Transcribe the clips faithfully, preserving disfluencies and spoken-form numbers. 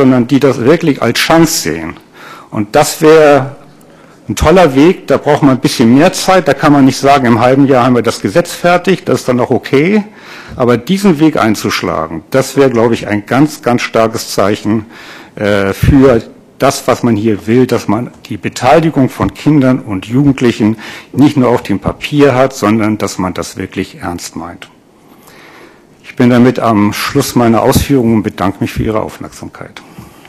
sondern die das wirklich als Chance sehen. Und das wäre ein toller Weg, da braucht man ein bisschen mehr Zeit, da kann man nicht sagen, im halben Jahr haben wir das Gesetz fertig, das ist dann auch okay, aber diesen Weg einzuschlagen, das wäre, glaube ich, ein ganz, ganz starkes Zeichen äh, für das, was man hier will, dass man die Beteiligung von Kindern und Jugendlichen nicht nur auf dem Papier hat, sondern dass man das wirklich ernst meint. Ich bin damit am Schluss meiner Ausführungen und bedanke mich für Ihre Aufmerksamkeit.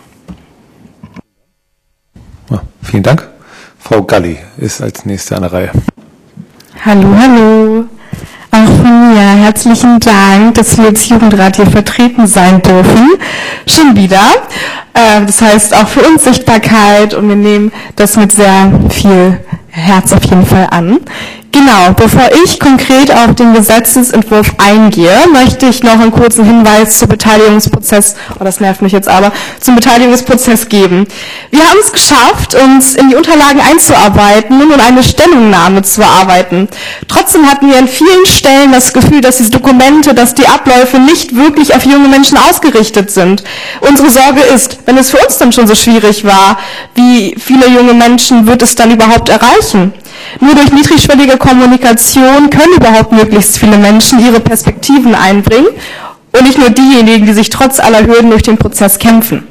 Ja, vielen Dank. Frau Galli ist als nächste an der Reihe. Hallo, hallo. Auch von mir herzlichen Dank, dass wir als Jugendrat hier vertreten sein dürfen. Schon wieder. Das heißt auch für uns Sichtbarkeit und wir nehmen das mit sehr viel Herz auf jeden Fall an. Genau, bevor ich konkret auf den Gesetzesentwurf eingehe, möchte ich noch einen kurzen Hinweis zum Beteiligungsprozess, oh, das nervt mich jetzt aber, zum Beteiligungsprozess geben. Wir haben es geschafft, uns in die Unterlagen einzuarbeiten und eine Stellungnahme zu erarbeiten. Trotzdem hatten wir an vielen Stellen das Gefühl, dass diese Dokumente, dass die Abläufe nicht wirklich auf junge Menschen ausgerichtet sind. Unsere Sorge ist, wenn es für uns dann schon so schwierig war, wie viele junge Menschen wird es dann überhaupt erreichen? Nur durch niedrigschwellige Kommunikation können überhaupt möglichst viele Menschen ihre Perspektiven einbringen und nicht nur diejenigen, die sich trotz aller Hürden durch den Prozess kämpfen.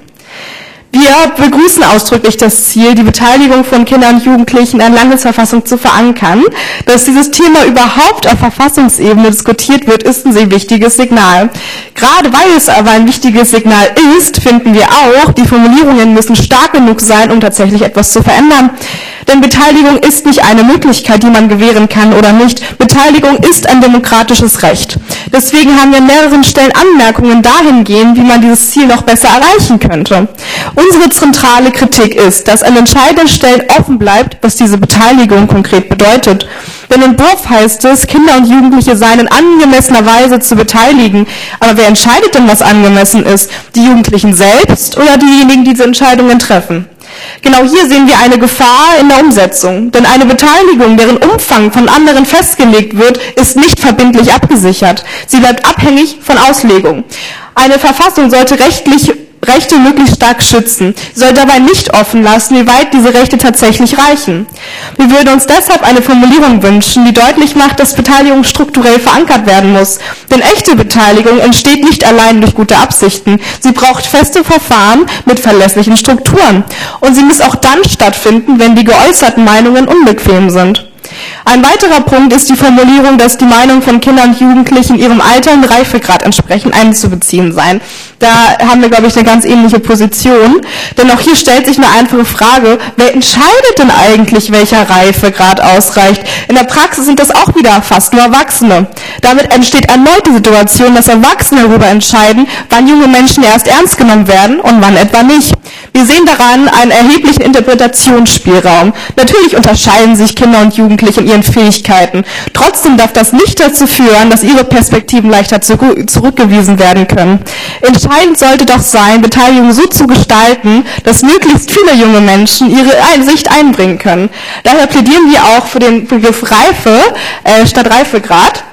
Wir begrüßen ausdrücklich das Ziel, die Beteiligung von Kindern und Jugendlichen in der Landesverfassung zu verankern. Dass dieses Thema überhaupt auf Verfassungsebene diskutiert wird, ist ein sehr wichtiges Signal. Gerade weil es aber ein wichtiges Signal ist, finden wir auch, die Formulierungen müssen stark genug sein, um tatsächlich etwas zu verändern. Denn Beteiligung ist nicht eine Möglichkeit, die man gewähren kann oder nicht. Beteiligung ist ein demokratisches Recht. Deswegen haben wir an mehreren Stellen Anmerkungen dahingehend, wie man dieses Ziel noch besser erreichen könnte. Unsere zentrale Kritik ist, dass an entscheidenden Stellen offen bleibt, was diese Beteiligung konkret bedeutet. Denn im Entwurf heißt es, Kinder und Jugendliche seien in angemessener Weise zu beteiligen. Aber wer entscheidet denn, was angemessen ist? Die Jugendlichen selbst oder diejenigen, die diese Entscheidungen treffen? Genau hier sehen wir eine Gefahr in der Umsetzung. Denn eine Beteiligung, deren Umfang von anderen festgelegt wird, ist nicht verbindlich abgesichert. Sie bleibt abhängig von Auslegung. Eine Verfassung sollte rechtlich Rechte möglichst stark schützen. Sie soll dabei nicht offen lassen, wie weit diese Rechte tatsächlich reichen. Wir würden uns deshalb eine Formulierung wünschen, die deutlich macht, dass Beteiligung strukturell verankert werden muss. Denn echte Beteiligung entsteht nicht allein durch gute Absichten. Sie braucht feste Verfahren mit verlässlichen Strukturen. Und sie muss auch dann stattfinden, wenn die geäußerten Meinungen unbequem sind. Ein weiterer Punkt ist die Formulierung, dass die Meinung von Kindern und Jugendlichen ihrem Alter und Reifegrad entsprechend einzubeziehen seien. Da haben wir, glaube ich, eine ganz ähnliche Position. Denn auch hier stellt sich eine einfache Frage, wer entscheidet denn eigentlich, welcher Reifegrad ausreicht? In der Praxis sind das auch wieder fast nur Erwachsene. Damit entsteht erneut die Situation, dass Erwachsene darüber entscheiden, wann junge Menschen erst ernst genommen werden und wann etwa nicht. Wir sehen daran einen erheblichen Interpretationsspielraum. Natürlich unterscheiden sich Kinder und Jugendliche in ihren Fähigkeiten. Trotzdem darf das nicht dazu führen, dass ihre Perspektiven leichter zurückgewiesen werden können. Entscheidend sollte doch sein, Beteiligung so zu gestalten, dass möglichst viele junge Menschen ihre Sicht einbringen können. Daher plädieren wir auch für den Begriff Reife äh, statt Reifegrad.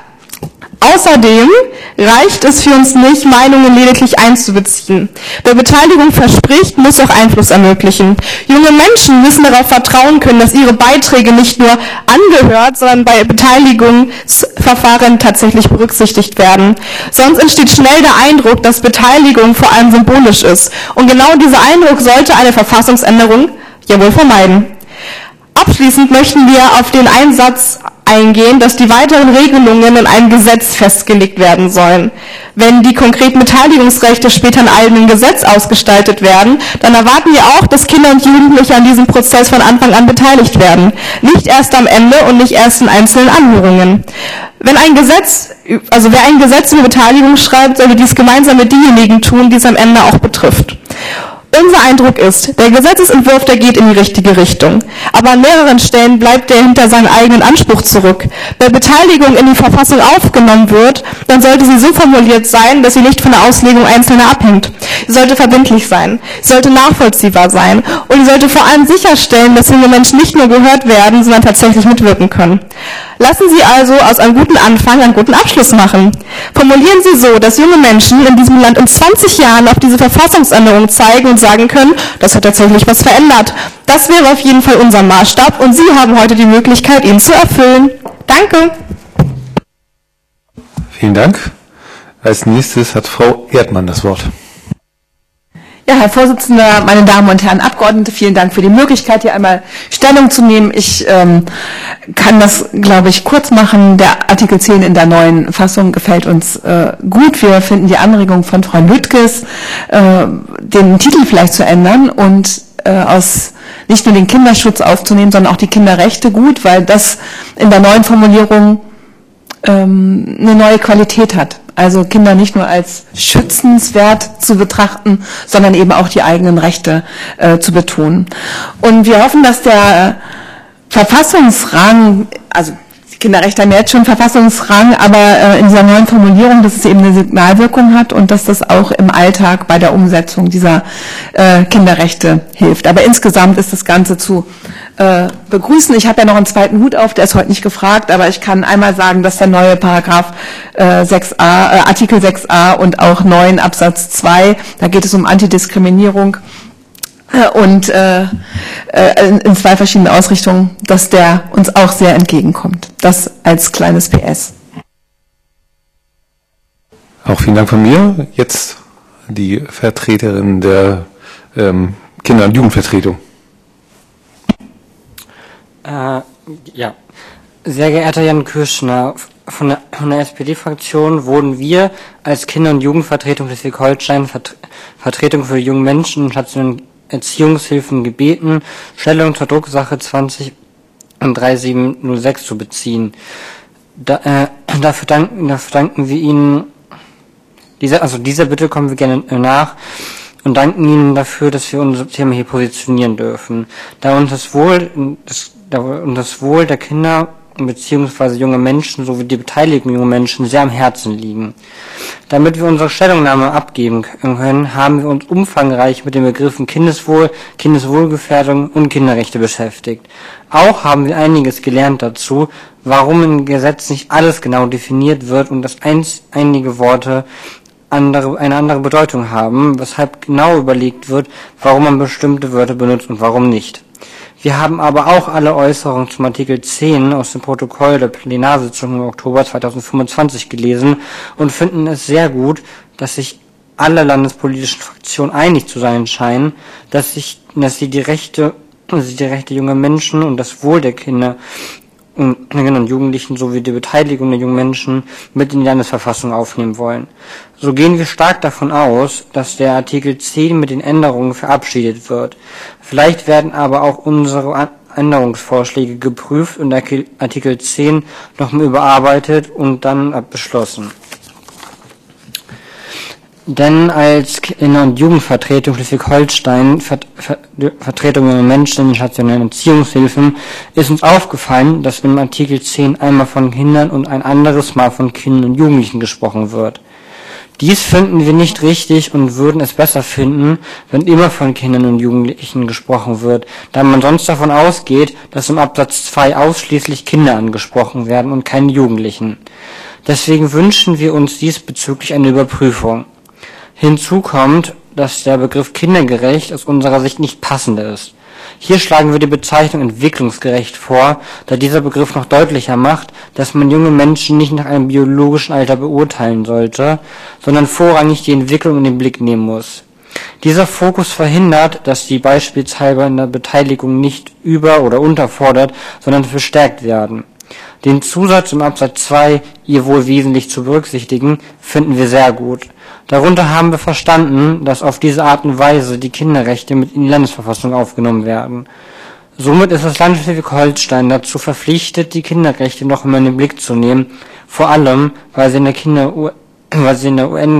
Außerdem reicht es für uns nicht, Meinungen lediglich einzubeziehen. Wer Beteiligung verspricht, muss auch Einfluss ermöglichen. Junge Menschen müssen darauf vertrauen können, dass ihre Beiträge nicht nur angehört, sondern bei Beteiligungsverfahren tatsächlich berücksichtigt werden. Sonst entsteht schnell der Eindruck, dass Beteiligung vor allem symbolisch ist. Und genau dieser Eindruck sollte eine Verfassungsänderung ja wohl vermeiden. Abschließend möchten wir auf den Einsatz eingehen, dass die weiteren Regelungen in einem Gesetz festgelegt werden sollen. Wenn die konkreten Beteiligungsrechte später in einem Gesetz ausgestaltet werden, dann erwarten wir auch, dass Kinder und Jugendliche an diesem Prozess von Anfang an beteiligt werden. Nicht erst am Ende und nicht erst in einzelnen Anhörungen. Wenn ein Gesetz, also wer ein Gesetz über Beteiligung schreibt, sollte dies gemeinsam mit denjenigen tun, die es am Ende auch betrifft. Unser Eindruck ist, der Gesetzesentwurf, der geht in die richtige Richtung. Aber an mehreren Stellen bleibt er hinter seinem eigenen Anspruch zurück. Wenn Beteiligung in die Verfassung aufgenommen wird, dann sollte sie so formuliert sein, dass sie nicht von der Auslegung Einzelner abhängt. Sie sollte verbindlich sein, sie sollte nachvollziehbar sein und sie sollte vor allem sicherstellen, dass junge Menschen nicht nur gehört werden, sondern tatsächlich mitwirken können. Lassen Sie also aus einem guten Anfang einen guten Abschluss machen. Formulieren Sie so, dass junge Menschen in diesem Land in zwanzig Jahren auf diese Verfassungsänderung zeigen und sagen können, das hat tatsächlich was verändert. Das wäre auf jeden Fall unser Maßstab und Sie haben heute die Möglichkeit, ihn zu erfüllen. Danke. Vielen Dank. Als nächstes hat Frau Erdmann das Wort. Ja, Herr Vorsitzender, meine Damen und Herren Abgeordnete, vielen Dank für die Möglichkeit, hier einmal Stellung zu nehmen. Ich ähm, kann das, glaube ich, kurz machen. Der Artikel zehn in der neuen Fassung gefällt uns äh, gut. Wir finden die Anregung von Frau Lüttges, äh, den Titel vielleicht zu ändern und äh, aus nicht nur den Kinderschutz aufzunehmen, sondern auch die Kinderrechte gut, weil das in der neuen Formulierung ähm, eine neue Qualität hat. Also Kinder nicht nur als schützenswert zu betrachten, sondern eben auch die eigenen Rechte äh, zu betonen. Und wir hoffen, dass der Verfassungsrang, also die Kinderrechte haben jetzt schon Verfassungsrang, aber äh, in dieser neuen Formulierung, dass es eben eine Signalwirkung hat und dass das auch im Alltag bei der Umsetzung dieser äh, Kinderrechte hilft. Aber insgesamt ist das Ganze zu äh, begrüßen. Ich habe ja noch einen zweiten Hut auf, der ist heute nicht gefragt, aber ich kann einmal sagen, dass der neue Paragraph äh, sechs a, äh, Artikel sechs a und auch neun Absatz zwei, da geht es um Antidiskriminierung, und äh, äh, in, in zwei verschiedenen Ausrichtungen, dass der uns auch sehr entgegenkommt. Das als kleines P S. Auch vielen Dank von mir. Jetzt die Vertreterin der ähm, Kinder- und Jugendvertretung. Äh, ja, sehr geehrter Jan Kürschner, von der, von der S P D-Fraktion wurden wir als Kinder- und Jugendvertretung Schleswig-Holstein, Vert, Vertretung für junge Menschen und stationären Erziehungshilfen gebeten, Stellung zur Drucksache zwanzig drei sieben null sechs zu beziehen. Da, äh, dafür, danken, dafür danken wir Ihnen, diese, also dieser Bitte kommen wir gerne nach und danken Ihnen dafür, dass wir unser Thema hier positionieren dürfen. Da uns das Wohl, das, da uns das Wohl der Kinder beziehungsweise junge Menschen sowie die Beteiligung junger Menschen sehr am Herzen liegen. Damit wir unsere Stellungnahme abgeben können, haben wir uns umfangreich mit den Begriffen Kindeswohl, Kindeswohlgefährdung und Kinderrechte beschäftigt. Auch haben wir einiges gelernt dazu, warum im Gesetz nicht alles genau definiert wird und dass eins, einige Worte andere, eine andere Bedeutung haben, weshalb genau überlegt wird, warum man bestimmte Wörter benutzt und warum nicht. Wir haben aber auch alle Äußerungen zum Artikel zehn aus dem Protokoll der Plenarsitzung im Oktober zweitausendfünfundzwanzig gelesen und finden es sehr gut, dass sich alle landespolitischen Fraktionen einig zu sein scheinen, dass sich, dass sie die Rechte, dass sie die Rechte junger Menschen und das Wohl der Kinder und, und Jugendlichen sowie die Beteiligung der jungen Menschen mit in die Landesverfassung aufnehmen wollen. So gehen wir stark davon aus, dass der Artikel zehn mit den Änderungen verabschiedet wird. Vielleicht werden aber auch unsere Änderungsvorschläge geprüft und Artikel zehn nochmal überarbeitet und dann beschlossen. Denn als Kinder- und Jugendvertretung Schleswig-Holstein, Ver Ver Vertretung junger Menschen in den stationären Erziehungshilfen, ist uns aufgefallen, dass im Artikel zehn einmal von Kindern und ein anderes Mal von Kindern und Jugendlichen gesprochen wird. Dies finden wir nicht richtig und würden es besser finden, wenn immer von Kindern und Jugendlichen gesprochen wird, da man sonst davon ausgeht, dass im Absatz zwei ausschließlich Kinder angesprochen werden und keine Jugendlichen. Deswegen wünschen wir uns diesbezüglich eine Überprüfung. Hinzu kommt, dass der Begriff kindergerecht aus unserer Sicht nicht passend ist. Hier schlagen wir die Bezeichnung entwicklungsgerecht vor, da dieser Begriff noch deutlicher macht, dass man junge Menschen nicht nach einem biologischen Alter beurteilen sollte, sondern vorrangig die Entwicklung in den Blick nehmen muss. Dieser Fokus verhindert, dass die beispielsweise in der Beteiligung nicht über- oder unterfordert, sondern verstärkt werden. Den Zusatz im Absatz zwei, ihr Wohl wesentlich zu berücksichtigen, finden wir sehr gut. Darunter haben wir verstanden, dass auf diese Art und Weise die Kinderrechte mit in die Landesverfassung aufgenommen werden. Somit ist das Land Schleswig-Holstein dazu verpflichtet, die Kinderrechte noch einmal in den Blick zu nehmen, vor allem, weil sie in der Kinder, weil sie in der U N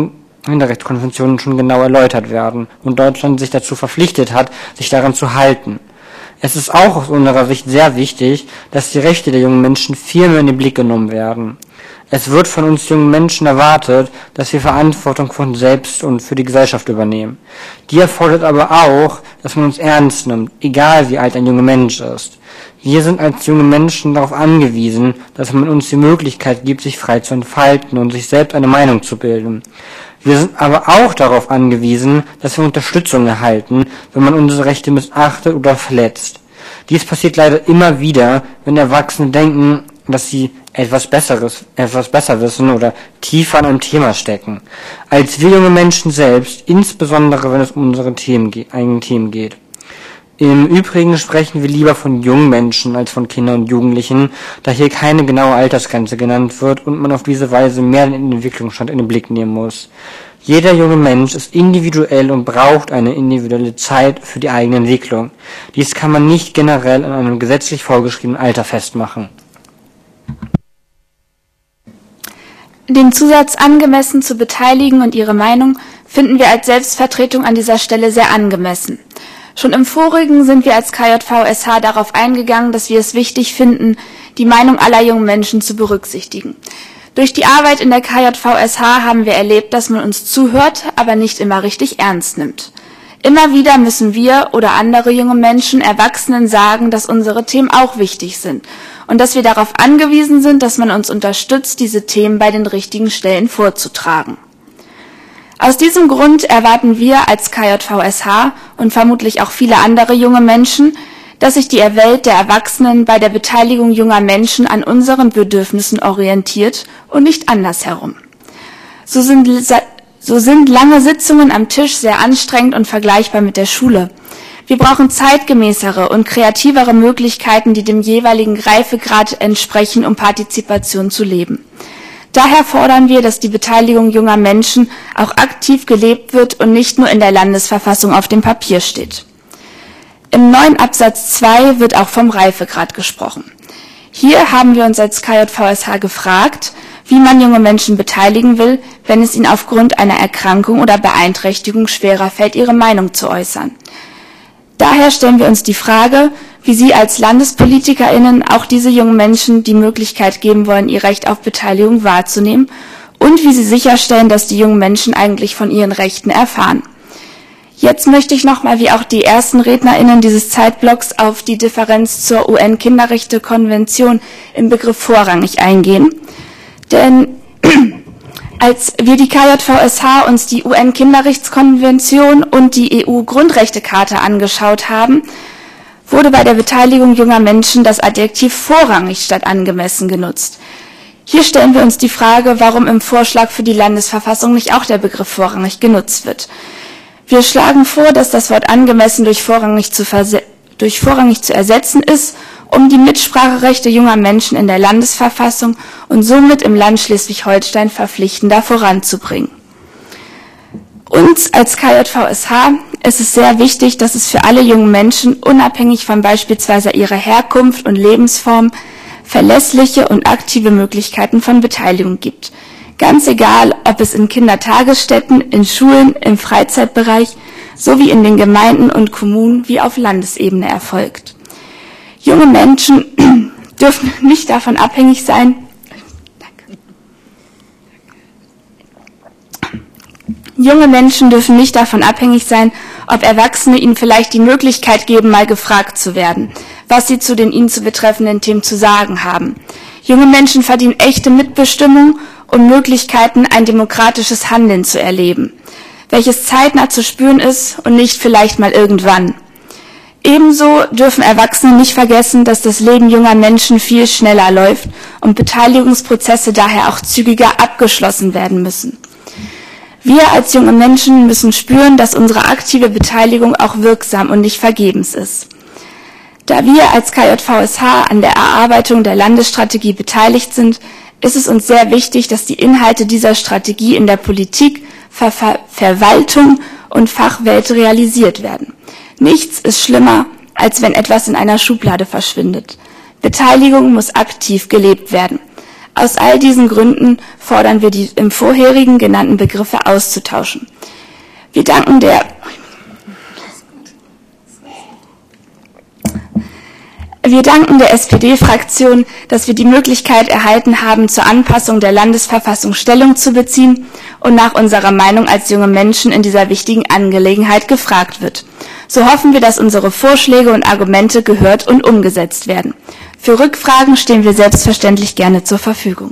Minderrechtskonventionen schon genau erläutert werden und Deutschland sich dazu verpflichtet hat, sich daran zu halten. Es ist auch aus unserer Sicht sehr wichtig, dass die Rechte der jungen Menschen viel mehr in den Blick genommen werden. Es wird von uns jungen Menschen erwartet, dass wir Verantwortung für uns selbst und für die Gesellschaft übernehmen. Die erfordert aber auch, dass man uns ernst nimmt, egal wie alt ein junger Mensch ist. Wir sind als junge Menschen darauf angewiesen, dass man uns die Möglichkeit gibt, sich frei zu entfalten und sich selbst eine Meinung zu bilden. Wir sind aber auch darauf angewiesen, dass wir Unterstützung erhalten, wenn man unsere Rechte missachtet oder verletzt. Dies passiert leider immer wieder, wenn Erwachsene denken, dass sie etwas Besseres, etwas besser wissen oder tiefer an einem Thema stecken, als wir junge Menschen selbst, insbesondere wenn es um unsere Themen, eigenen Themen geht. Im Übrigen sprechen wir lieber von jungen Menschen als von Kindern und Jugendlichen, da hier keine genaue Altersgrenze genannt wird und man auf diese Weise mehr den Entwicklungsstand in den Blick nehmen muss. Jeder junge Mensch ist individuell und braucht eine individuelle Zeit für die eigene Entwicklung. Dies kann man nicht generell an einem gesetzlich vorgeschriebenen Alter festmachen. Den Zusatz angemessen zu beteiligen und ihre Meinung finden wir als Selbstvertretung an dieser Stelle sehr angemessen. Schon im Vorigen sind wir als K J V S H darauf eingegangen, dass wir es wichtig finden, die Meinung aller jungen Menschen zu berücksichtigen. Durch die Arbeit in der K J V S H haben wir erlebt, dass man uns zuhört, aber nicht immer richtig ernst nimmt. Immer wieder müssen wir oder andere junge Menschen Erwachsenen sagen, dass unsere Themen auch wichtig sind und dass wir darauf angewiesen sind, dass man uns unterstützt, diese Themen bei den richtigen Stellen vorzutragen. Aus diesem Grund erwarten wir als K J V S H und vermutlich auch viele andere junge Menschen, dass sich die Welt der Erwachsenen bei der Beteiligung junger Menschen an unseren Bedürfnissen orientiert und nicht andersherum. So sind, so sind lange Sitzungen am Tisch sehr anstrengend und vergleichbar mit der Schule. Wir brauchen zeitgemäßere und kreativere Möglichkeiten, die dem jeweiligen Reifegrad entsprechen, um Partizipation zu leben. Daher fordern wir, dass die Beteiligung junger Menschen auch aktiv gelebt wird und nicht nur in der Landesverfassung auf dem Papier steht. Im neuen Absatz zwei wird auch vom Reifegrad gesprochen. Hier haben wir uns als K J V S H gefragt, wie man junge Menschen beteiligen will, wenn es ihnen aufgrund einer Erkrankung oder Beeinträchtigung schwerer fällt, ihre Meinung zu äußern. Daher stellen wir uns die Frage, wie Sie als LandespolitikerInnen auch diese jungen Menschen die Möglichkeit geben wollen, ihr Recht auf Beteiligung wahrzunehmen und wie Sie sicherstellen, dass die jungen Menschen eigentlich von ihren Rechten erfahren. Jetzt möchte ich nochmal, wie auch die ersten RednerInnen dieses Zeitblocks, auf die Differenz zur U N-Kinderrechtekonvention im Begriff vorrangig eingehen. Denn als wir die K J V S H uns die U N-Kinderrechtskonvention und die E U-Grundrechtecharta angeschaut haben, wurde bei der Beteiligung junger Menschen das Adjektiv vorrangig statt angemessen genutzt. Hier stellen wir uns die Frage, warum im Vorschlag für die Landesverfassung nicht auch der Begriff vorrangig genutzt wird. Wir schlagen vor, dass das Wort angemessen durch vorrangig zu, durch vorrangig zu ersetzen ist, um die Mitspracherechte junger Menschen in der Landesverfassung und somit im Land Schleswig-Holstein verpflichtender voranzubringen. Uns als K J V S H ist es sehr wichtig, dass es für alle jungen Menschen, unabhängig von beispielsweise ihrer Herkunft und Lebensform, verlässliche und aktive Möglichkeiten von Beteiligung gibt. Ganz egal, ob es in Kindertagesstätten, in Schulen, im Freizeitbereich sowie in den Gemeinden und Kommunen wie auf Landesebene erfolgt. Junge Menschen dürfen nicht davon abhängig sein, Junge Menschen dürfen nicht davon abhängig sein, ob Erwachsene ihnen vielleicht die Möglichkeit geben, mal gefragt zu werden, was sie zu den ihnen zu betreffenden Themen zu sagen haben. Junge Menschen verdienen echte Mitbestimmung und Möglichkeiten, ein demokratisches Handeln zu erleben, welches zeitnah zu spüren ist und nicht vielleicht mal irgendwann. Ebenso dürfen Erwachsene nicht vergessen, dass das Leben junger Menschen viel schneller läuft und Beteiligungsprozesse daher auch zügiger abgeschlossen werden müssen. Wir als junge Menschen müssen spüren, dass unsere aktive Beteiligung auch wirksam und nicht vergebens ist. Da wir als K J V S H an der Erarbeitung der Landesstrategie beteiligt sind, ist es uns sehr wichtig, dass die Inhalte dieser Strategie in der Politik, Ver- Ver- Verwaltung und Fachwelt realisiert werden. Nichts ist schlimmer, als wenn etwas in einer Schublade verschwindet. Beteiligung muss aktiv gelebt werden. Aus all diesen Gründen fordern wir, die im vorherigen genannten Begriffe auszutauschen. Wir danken der Wir danken der S P D-Fraktion, dass wir die Möglichkeit erhalten haben, zur Anpassung der Landesverfassung Stellung zu beziehen und nach unserer Meinung als junge Menschen in dieser wichtigen Angelegenheit gefragt wird. So hoffen wir, dass unsere Vorschläge und Argumente gehört und umgesetzt werden. Für Rückfragen stehen wir selbstverständlich gerne zur Verfügung.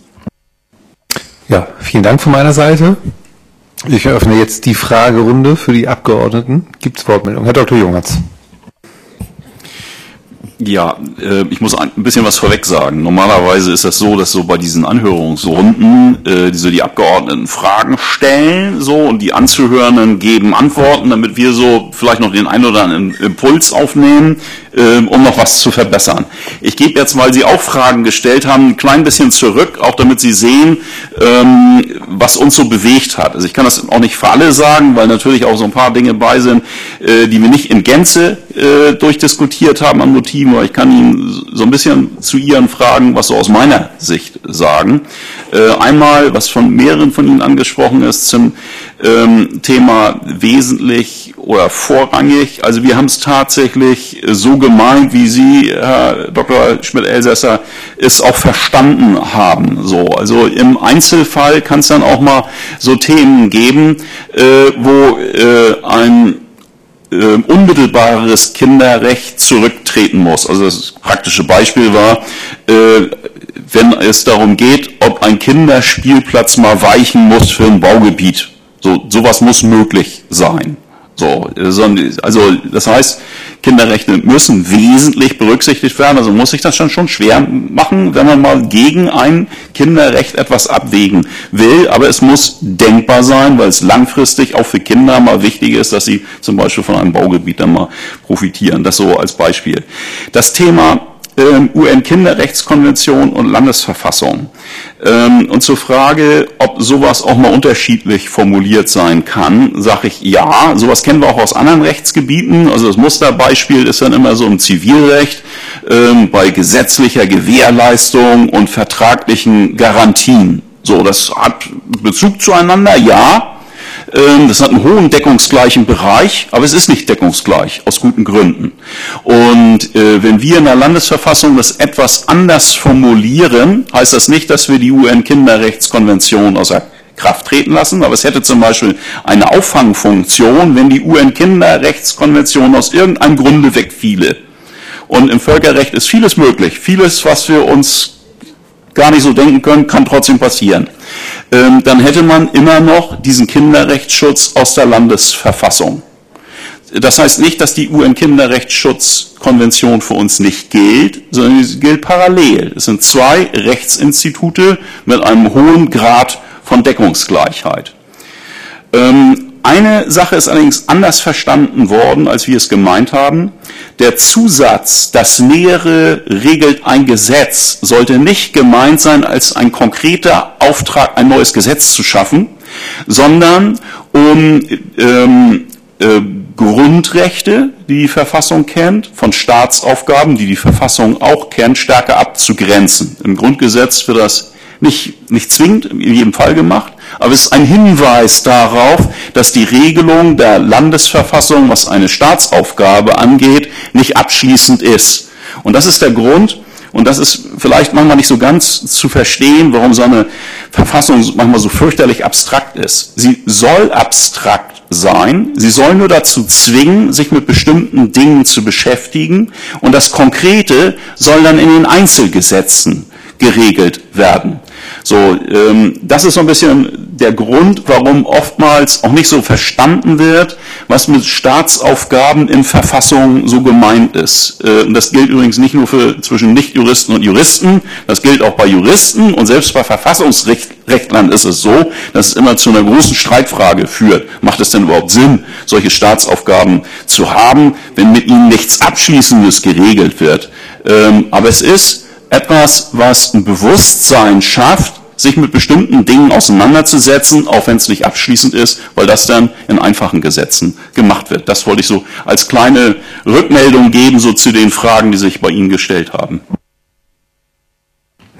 Ja, vielen Dank von meiner Seite. Ich eröffne jetzt die Fragerunde für die Abgeordneten. Gibt es Wortmeldungen? Herr Doktor Jungertz. Ja, äh, ich muss ein bisschen was vorweg sagen. Normalerweise ist das so, dass so bei diesen Anhörungsrunden äh, die, so die Abgeordneten Fragen stellen, so, und die Anzuhörenden geben Antworten, damit wir so vielleicht noch den einen oder anderen Impuls aufnehmen, äh, um noch was zu verbessern. Ich gebe jetzt, weil Sie auch Fragen gestellt haben, ein klein bisschen zurück, auch damit Sie sehen, ähm, was uns so bewegt hat. Also ich kann das auch nicht für alle sagen, weil natürlich auch so ein paar Dinge bei sind, äh, die wir nicht in Gänze äh, durchdiskutiert haben an Motiven. Ich kann Ihnen so ein bisschen zu Ihren Fragen, was so aus meiner Sicht sagen. Äh, einmal, was von mehreren von Ihnen angesprochen ist, zum ähm, Thema wesentlich oder vorrangig. Also wir haben es tatsächlich so gemeint, wie Sie, Herr Doktor Schmidt-Elsässer, es auch verstanden haben. So, also im Einzelfall kann es dann auch mal so Themen geben, äh, wo äh, ein äh, unmittelbares Kinderrecht zurücktreten muss. Also das praktische Beispiel war, äh, wenn es darum geht, ob ein Kinderspielplatz mal weichen muss für ein Baugebiet. So, sowas muss möglich sein. So, also das heißt, Kinderrechte müssen wesentlich berücksichtigt werden, also muss sich das schon schon schwer machen, wenn man mal gegen ein Kinderrecht etwas abwägen will, aber es muss denkbar sein, weil es langfristig auch für Kinder mal wichtig ist, dass sie zum Beispiel von einem Baugebiet dann mal profitieren. Das so als Beispiel. Das Thema ähm, U N-Kinderrechtskonvention und Landesverfassung. Ähm, und zur Frage, ob sowas auch mal unterschiedlich formuliert sein kann, sage ich ja. Sowas kennen wir auch aus anderen Rechtsgebieten. Also das Musterbeispiel ist dann immer so im Zivilrecht, ähm, bei gesetzlicher Gewährleistung und vertraglichen Garantien. So, das hat Bezug zueinander, ja. Das hat einen hohen deckungsgleichen Bereich, aber es ist nicht deckungsgleich, aus guten Gründen. Und äh, wenn wir in der Landesverfassung das etwas anders formulieren, heißt das nicht, dass wir die U N-Kinderrechtskonvention außer Kraft treten lassen, aber es hätte zum Beispiel eine Auffangfunktion, wenn die U N-Kinderrechtskonvention aus irgendeinem Grunde wegfiele. Und im Völkerrecht ist vieles möglich. Vieles, was wir uns gar nicht so denken können, kann trotzdem passieren. Ähm, dann hätte man immer noch diesen Kinderrechtsschutz aus der Landesverfassung. Das heißt nicht, dass die U N-Kinderrechtsschutzkonvention für uns nicht gilt, sondern sie gilt parallel. Es sind zwei Rechtsinstitute mit einem hohen Grad von Deckungsgleichheit. Ähm, Eine Sache ist allerdings anders verstanden worden, als wir es gemeint haben. Der Zusatz, das Nähere regelt ein Gesetz, sollte nicht gemeint sein als ein konkreter Auftrag, ein neues Gesetz zu schaffen, sondern um ähm, äh, Grundrechte, die die Verfassung kennt, von Staatsaufgaben, die die Verfassung auch kennt, stärker abzugrenzen. Im Grundgesetz wird das nicht, nicht zwingend in jedem Fall gemacht, aber es ist ein Hinweis darauf, dass die Regelung der Landesverfassung, was eine Staatsaufgabe angeht, nicht abschließend ist. Und das ist der Grund, und das ist vielleicht manchmal nicht so ganz zu verstehen, warum so eine Verfassung manchmal so fürchterlich abstrakt ist. Sie soll abstrakt sein, sie soll nur dazu zwingen, sich mit bestimmten Dingen zu beschäftigen, und das Konkrete soll dann in den Einzelgesetzen geregelt werden. So, ähm, das ist so ein bisschen der Grund, warum oftmals auch nicht so verstanden wird, was mit Staatsaufgaben in Verfassungen so gemeint ist. Äh, und das gilt übrigens nicht nur für zwischen Nichtjuristen und Juristen, das gilt auch bei Juristen, und selbst bei Verfassungsrechtlern ist es so, dass es immer zu einer großen Streitfrage führt. Macht es denn überhaupt Sinn, solche Staatsaufgaben zu haben, wenn mit ihnen nichts Abschließendes geregelt wird? Ähm, aber es ist etwas, was ein Bewusstsein schafft, sich mit bestimmten Dingen auseinanderzusetzen, auch wenn es nicht abschließend ist, weil das dann in einfachen Gesetzen gemacht wird. Das wollte ich so als kleine Rückmeldung geben, so zu den Fragen, die sich bei Ihnen gestellt haben.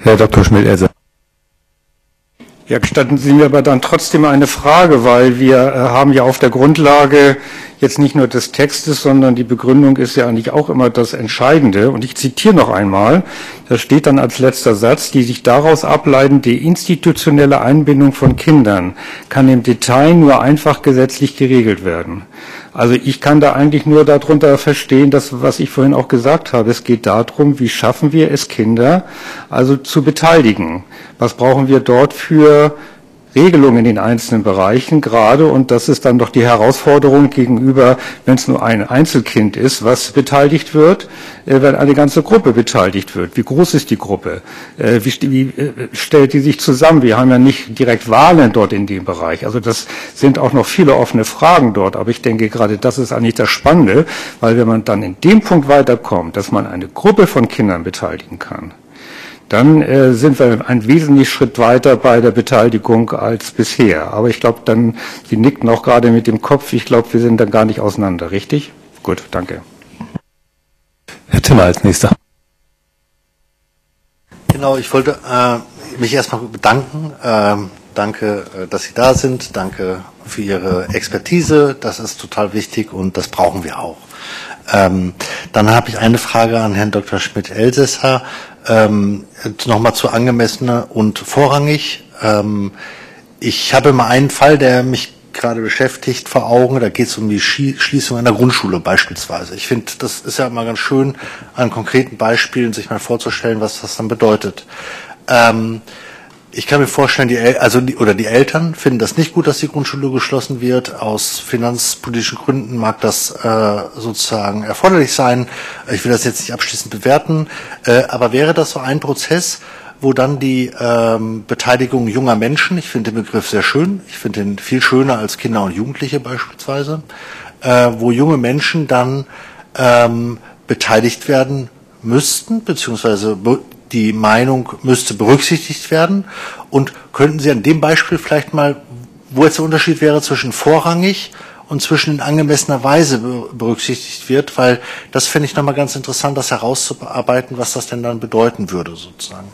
Herr Doktor Schmidt-Else. Ja, gestatten Sie mir aber dann trotzdem eine Frage, weil wir äh, haben ja auf der Grundlage jetzt nicht nur des Textes, sondern die Begründung ist ja eigentlich auch immer das Entscheidende. Und ich zitiere noch einmal, da steht dann als letzter Satz, die sich daraus ableitende institutionelle Einbindung von Kindern kann im Detail nur einfach gesetzlich geregelt werden. Also ich kann da eigentlich nur darunter verstehen, das, was ich vorhin auch gesagt habe. Es geht darum, wie schaffen wir es, Kinder also zu beteiligen. Was brauchen wir dort für Regelungen in den einzelnen Bereichen gerade? Und das ist dann doch die Herausforderung gegenüber, wenn es nur ein Einzelkind ist, was beteiligt wird, äh, wenn eine ganze Gruppe beteiligt wird. Wie groß ist die Gruppe? Äh, wie wie äh, stellt die sich zusammen? Wir haben ja nicht direkt Wahlen dort in dem Bereich. Also das sind auch noch viele offene Fragen dort. Aber ich denke, gerade das ist eigentlich das Spannende, weil wenn man dann in dem Punkt weiterkommt, dass man eine Gruppe von Kindern beteiligen kann, dann äh, sind wir einen wesentlichen Schritt weiter bei der Beteiligung als bisher. Aber ich glaube, dann, Sie nickten auch gerade mit dem Kopf, ich glaube, wir sind dann gar nicht auseinander, richtig? Gut, danke. Herr Timmer als Nächster. Genau, ich wollte äh, mich erstmal bedanken. Ähm, danke, äh, dass Sie da sind. Danke für Ihre Expertise. Das ist total wichtig und das brauchen wir auch. Ähm, dann habe ich eine Frage an Herrn Doktor Schmidt-Elsässer. Ähm, nochmal zu angemessener und vorrangig. Ähm, ich habe mal einen Fall, der mich gerade beschäftigt, vor Augen. Da geht es um die Schließung einer Grundschule beispielsweise. Ich finde, das ist ja immer ganz schön, an konkreten Beispielen sich mal vorzustellen, was das dann bedeutet. Ähm, ich kann mir vorstellen, die El also die, oder die Eltern finden das nicht gut, dass die Grundschule geschlossen wird. Aus finanzpolitischen Gründen mag das äh, sozusagen erforderlich sein. Ich will das jetzt nicht abschließend bewerten. Äh, aber wäre das so ein Prozess, wo dann die ähm, Beteiligung junger Menschen, ich finde den Begriff sehr schön, ich finde ihn viel schöner als Kinder und Jugendliche beispielsweise, äh, wo junge Menschen dann ähm, beteiligt werden müssten, beziehungsweise die Meinung müsste berücksichtigt werden. Und könnten Sie an dem Beispiel vielleicht mal, wo jetzt der Unterschied wäre zwischen vorrangig und zwischen in angemessener Weise berücksichtigt wird, weil das fände ich nochmal ganz interessant, das herauszuarbeiten, was das denn dann bedeuten würde sozusagen.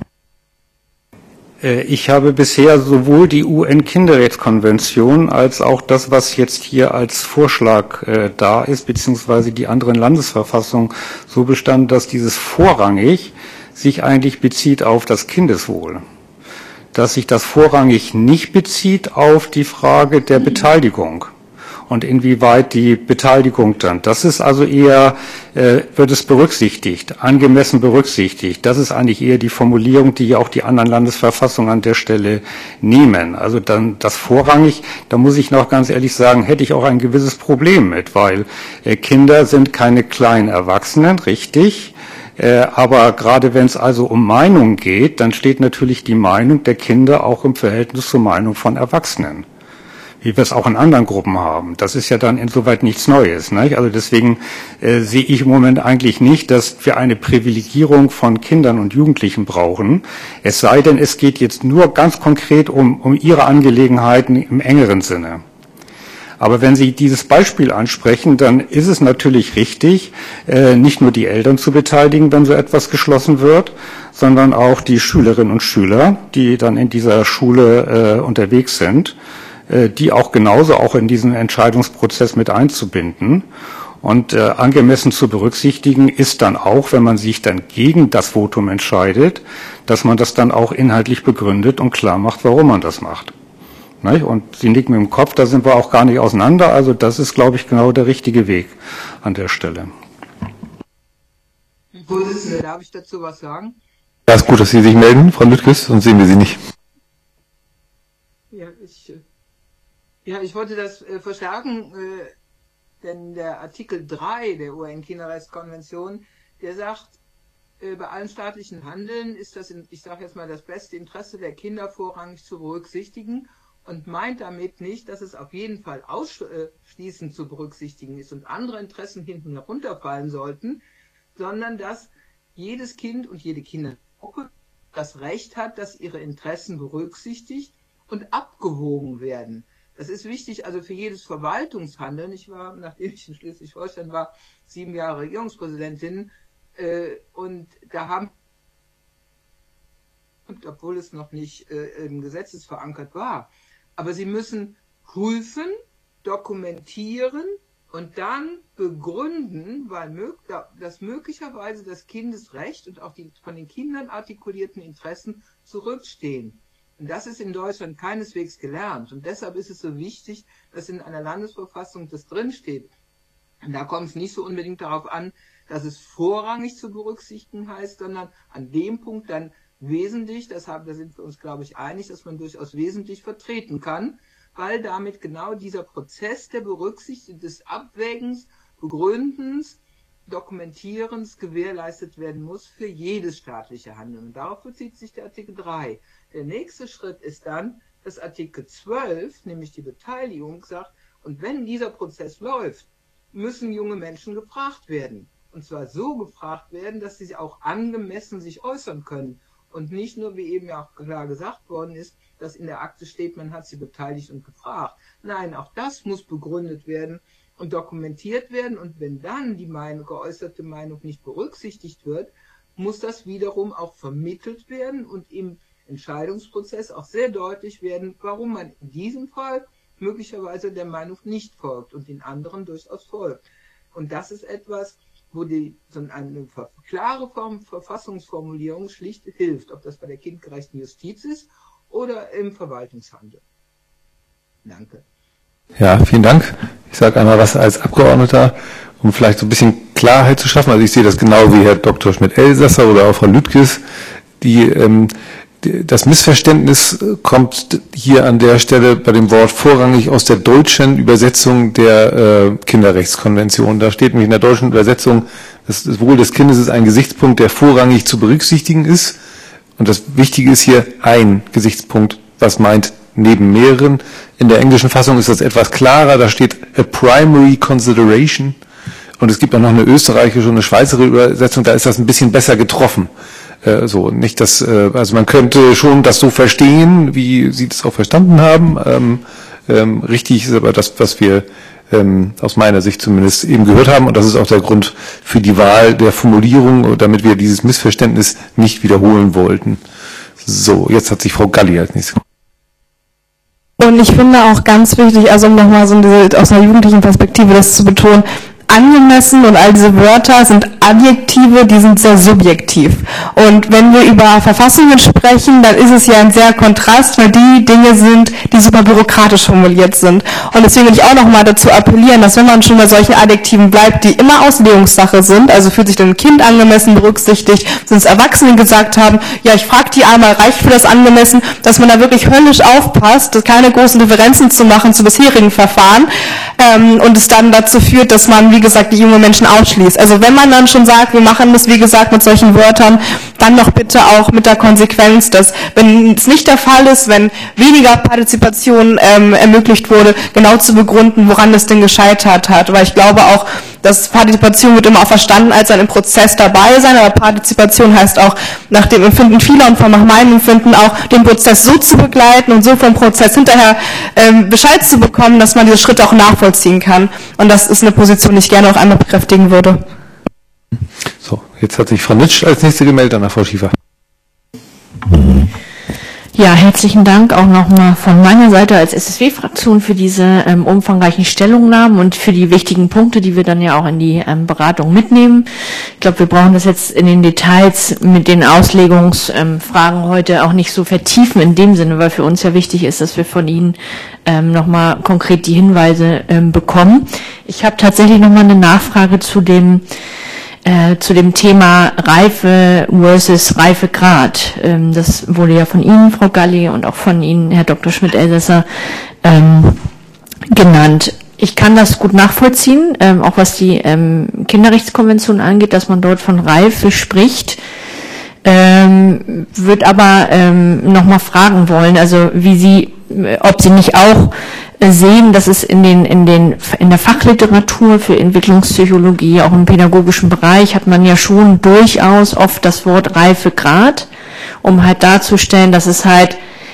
Ich habe bisher sowohl die U N-Kinderrechtskonvention als auch das, was jetzt hier als Vorschlag äh, da ist, beziehungsweise die anderen Landesverfassungen so bestanden, dass dieses vorrangig sich eigentlich bezieht auf das Kindeswohl. Dass sich das vorrangig nicht bezieht auf die Frage der Beteiligung. Und inwieweit die Beteiligung dann, das ist also eher, äh, wird es berücksichtigt, angemessen berücksichtigt. Das ist eigentlich eher die Formulierung, die ja auch die anderen Landesverfassungen an der Stelle nehmen. Also dann das vorrangig, da muss ich noch ganz ehrlich sagen, hätte ich auch ein gewisses Problem mit, weil äh, Kinder sind keine kleinen Erwachsenen, richtig. Äh, aber gerade wenn es also um Meinung geht, dann steht natürlich die Meinung der Kinder auch im Verhältnis zur Meinung von Erwachsenen, wie wir es auch in anderen Gruppen haben. Das ist ja dann insoweit nichts Neues. Nicht? Also deswegen äh, sehe ich im Moment eigentlich nicht, dass wir eine Privilegierung von Kindern und Jugendlichen brauchen. Es sei denn, es geht jetzt nur ganz konkret um, um ihre Angelegenheiten im engeren Sinne. Aber wenn Sie dieses Beispiel ansprechen, dann ist es natürlich richtig, äh, nicht nur die Eltern zu beteiligen, wenn so etwas geschlossen wird, sondern auch die Schülerinnen und Schüler, die dann in dieser Schule äh, unterwegs sind, äh, die auch genauso auch in diesen Entscheidungsprozess mit einzubinden. Und äh, angemessen zu berücksichtigen ist dann auch, wenn man sich dann gegen das Votum entscheidet, dass man das dann auch inhaltlich begründet und klar macht, warum man das macht. Und Sie nicken mit dem Kopf, da sind wir auch gar nicht auseinander. Also das ist, glaube ich, genau der richtige Weg an der Stelle. Herr Vorsitzender, darf ich dazu was sagen? Ja, ist gut, dass Sie sich melden, Frau Lüttges, sonst sehen wir Sie nicht. Ja, ich, ja, ich wollte das äh, verstärken, äh, denn der Artikel drei der U N-Kinderrechtskonvention, der sagt, äh, bei allen staatlichen Handeln ist das, in, ich sage jetzt mal, das beste Interesse der Kinder vorrangig zu berücksichtigen. Und meint damit nicht, dass es auf jeden Fall ausschließend zu berücksichtigen ist und andere Interessen hinten herunterfallen sollten, sondern dass jedes Kind und jede Kindergruppe das Recht hat, dass ihre Interessen berücksichtigt und abgewogen werden. Das ist wichtig, also für jedes Verwaltungshandeln. Ich war, nachdem ich in Schleswig-Holstein war, sieben Jahre Regierungspräsidentin, äh, und da haben und obwohl es noch nicht äh, im Gesetzes verankert war. Aber sie müssen prüfen, dokumentieren und dann begründen, weil mög dass möglicherweise das Kindesrecht und auch die von den Kindern artikulierten Interessen zurückstehen. Und das ist in Deutschland keineswegs gelernt. Und deshalb ist es so wichtig, dass in einer Landesverfassung das drinsteht. Und da kommt es nicht so unbedingt darauf an, dass es vorrangig zu berücksichtigen heißt, sondern an dem Punkt dann wesentlich, deshalb da sind wir uns, glaube ich, einig, dass man durchaus wesentlich vertreten kann, weil damit genau dieser Prozess der Berücksichtigung, des Abwägens, Begründens, Dokumentierens gewährleistet werden muss für jedes staatliche Handeln. Und darauf bezieht sich der Artikel drei. Der nächste Schritt ist dann, dass Artikel zwölf, nämlich die Beteiligung, sagt, und wenn dieser Prozess läuft, müssen junge Menschen gefragt werden. Und zwar so gefragt werden, dass sie auch angemessen sich äußern können. Und nicht nur, wie eben ja auch klar gesagt worden ist, dass in der Akte steht, man hat sie beteiligt und gefragt. Nein, auch das muss begründet werden und dokumentiert werden. Und wenn dann die Meinung, geäußerte Meinung nicht berücksichtigt wird, muss das wiederum auch vermittelt werden und im Entscheidungsprozess auch sehr deutlich werden, warum man in diesem Fall möglicherweise der Meinung nicht folgt und in anderen durchaus folgt. Und das ist etwas, wo die, so eine klare Form, Verfassungsformulierung schlicht hilft, ob das bei der kindgerechten Justiz ist oder im Verwaltungshandel. Danke. Ja, vielen Dank. Ich sage einmal was als Abgeordneter, um vielleicht so ein bisschen Klarheit zu schaffen. Also ich sehe das genau wie Herr Doktor Schmidt-Elsässer oder auch Frau Lüttges. Die, ähm, die, das Missverständnis kommt hier an der Stelle bei dem Wort vorrangig aus der deutschen Übersetzung der äh, Kinderrechtskonvention. Da steht nämlich in der deutschen Übersetzung, das, das Wohl des Kindes ist ein Gesichtspunkt, der vorrangig zu berücksichtigen ist. Und das Wichtige ist hier ein Gesichtspunkt, was meint neben mehreren. In der englischen Fassung ist das etwas klarer, da steht a primary consideration. Und es gibt auch noch eine österreichische und eine schweizerische Übersetzung, da ist das ein bisschen besser getroffen. Äh, so, nicht das, äh, also man könnte schon das so verstehen, wie Sie das auch verstanden haben. Ähm, ähm, richtig ist aber das, was wir ähm, aus meiner Sicht zumindest eben gehört haben. Und das ist auch der Grund für die Wahl der Formulierung, damit wir dieses Missverständnis nicht wiederholen wollten. So, jetzt hat sich Frau Galli als nächstes. Und ich finde auch ganz wichtig, also um nochmal so diese, aus einer jugendlichen Perspektive das zu betonen, angemessen und all diese Wörter sind Adjektive, die sind sehr subjektiv. Und wenn wir über Verfassungen sprechen, dann ist es ja ein sehr Kontrast, weil die Dinge sind, die super bürokratisch formuliert sind. Und deswegen will ich auch nochmal dazu appellieren, dass wenn man schon bei solchen Adjektiven bleibt, die immer Auslegungssache sind, also fühlt sich ein Kind angemessen berücksichtigt, sind es Erwachsene gesagt haben, ja, ich frage die einmal, reicht für das angemessen, dass man da wirklich höllisch aufpasst, keine großen Differenzen zu machen zu bisherigen Verfahren ähm, und es dann dazu führt, dass man, wie gesagt, die jungen Menschen ausschließt. Also wenn man dann schon sagt, wir machen das, wie gesagt, mit solchen Wörtern, dann doch bitte auch mit der Konsequenz, dass, wenn es nicht der Fall ist, wenn weniger Partizipation ähm, ermöglicht wurde, genau zu begründen, woran das denn gescheitert hat. Weil ich glaube auch, dass Partizipation wird immer auch verstanden als ein im Prozess dabei sein, aber Partizipation heißt auch, nach dem Empfinden vieler und von nach meinem Empfinden auch, den Prozess so zu begleiten und so vom Prozess hinterher ähm, Bescheid zu bekommen, dass man diese Schritte auch nachvollziehen kann. Und das ist eine Position, die ich gerne auch einmal bekräftigen würde. So, jetzt hat sich Frau Nitsch als nächste gemeldet, dann Frau Schiefer. Ja, herzlichen Dank auch nochmal von meiner Seite als S S W-Fraktion für diese ähm, umfangreichen Stellungnahmen und für die wichtigen Punkte, die wir dann ja auch in die ähm, Beratung mitnehmen. Ich glaube, wir brauchen das jetzt in den Details mit den Auslegungsfragen ähm, heute auch nicht so vertiefen in dem Sinne, weil für uns ja wichtig ist, dass wir von Ihnen ähm, nochmal konkret die Hinweise ähm, bekommen. Ich habe tatsächlich nochmal eine Nachfrage zu dem Äh, zu dem Thema Reife versus Reifegrad. Ähm, das wurde ja von Ihnen, Frau Galli, und auch von Ihnen, Herr Doktor Schmidt-Elsässer, ähm, genannt. Ich kann das gut nachvollziehen, ähm, auch was die ähm, Kinderrechtskonvention angeht, dass man dort von Reife spricht. Ähm, würde aber ähm, nochmal fragen wollen, also wie Sie, ob Sie nicht auch sehen, dass es in den in den in der Fachliteratur für Entwicklungspsychologie, auch im pädagogischen Bereich, hat man ja schon durchaus oft das Wort Reifegrad, um halt darzustellen, dass es halt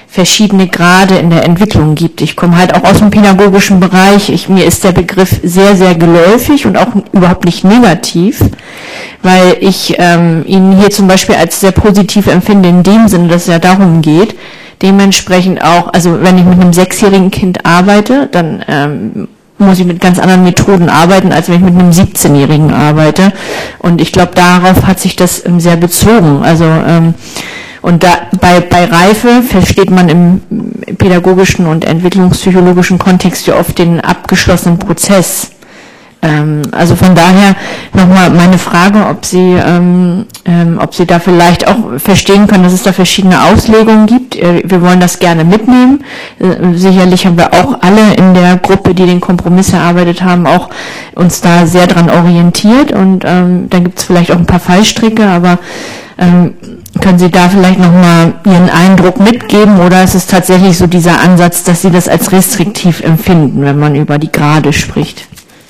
verschiedene Grade in der Entwicklung gibt. Ich komme halt auch aus dem pädagogischen Bereich. Ich, mir ist der Begriff sehr, sehr geläufig und auch überhaupt nicht negativ, weil ich ähm, ihn hier zum Beispiel als sehr positiv empfinde in dem Sinne, dass es ja darum geht, dementsprechend auch, also wenn ich mit einem sechsjährigen Kind arbeite, dann ähm, muss ich mit ganz anderen Methoden arbeiten, als wenn ich mit einem siebzehnjährigen arbeite. Und ich glaube, darauf hat sich das ähm, sehr bezogen. Also ähm, und da bei, bei Reife versteht man im pädagogischen und entwicklungspsychologischen Kontext ja oft den abgeschlossenen Prozess. Ähm, also von daher nochmal meine Frage, ob Sie, ähm, ähm, ob Sie da vielleicht auch verstehen können, dass es da verschiedene Auslegungen gibt. Äh, wir wollen das gerne mitnehmen. Äh, sicherlich haben wir auch alle in der Gruppe, die den Kompromiss erarbeitet haben, auch uns da sehr dran orientiert. Und ähm, dann gibt es vielleicht auch ein paar Fallstricke, aber ähm, können Sie da vielleicht nochmal Ihren Eindruck mitgeben, oder ist es tatsächlich so dieser Ansatz, dass Sie das als restriktiv empfinden, wenn man über die Grade spricht?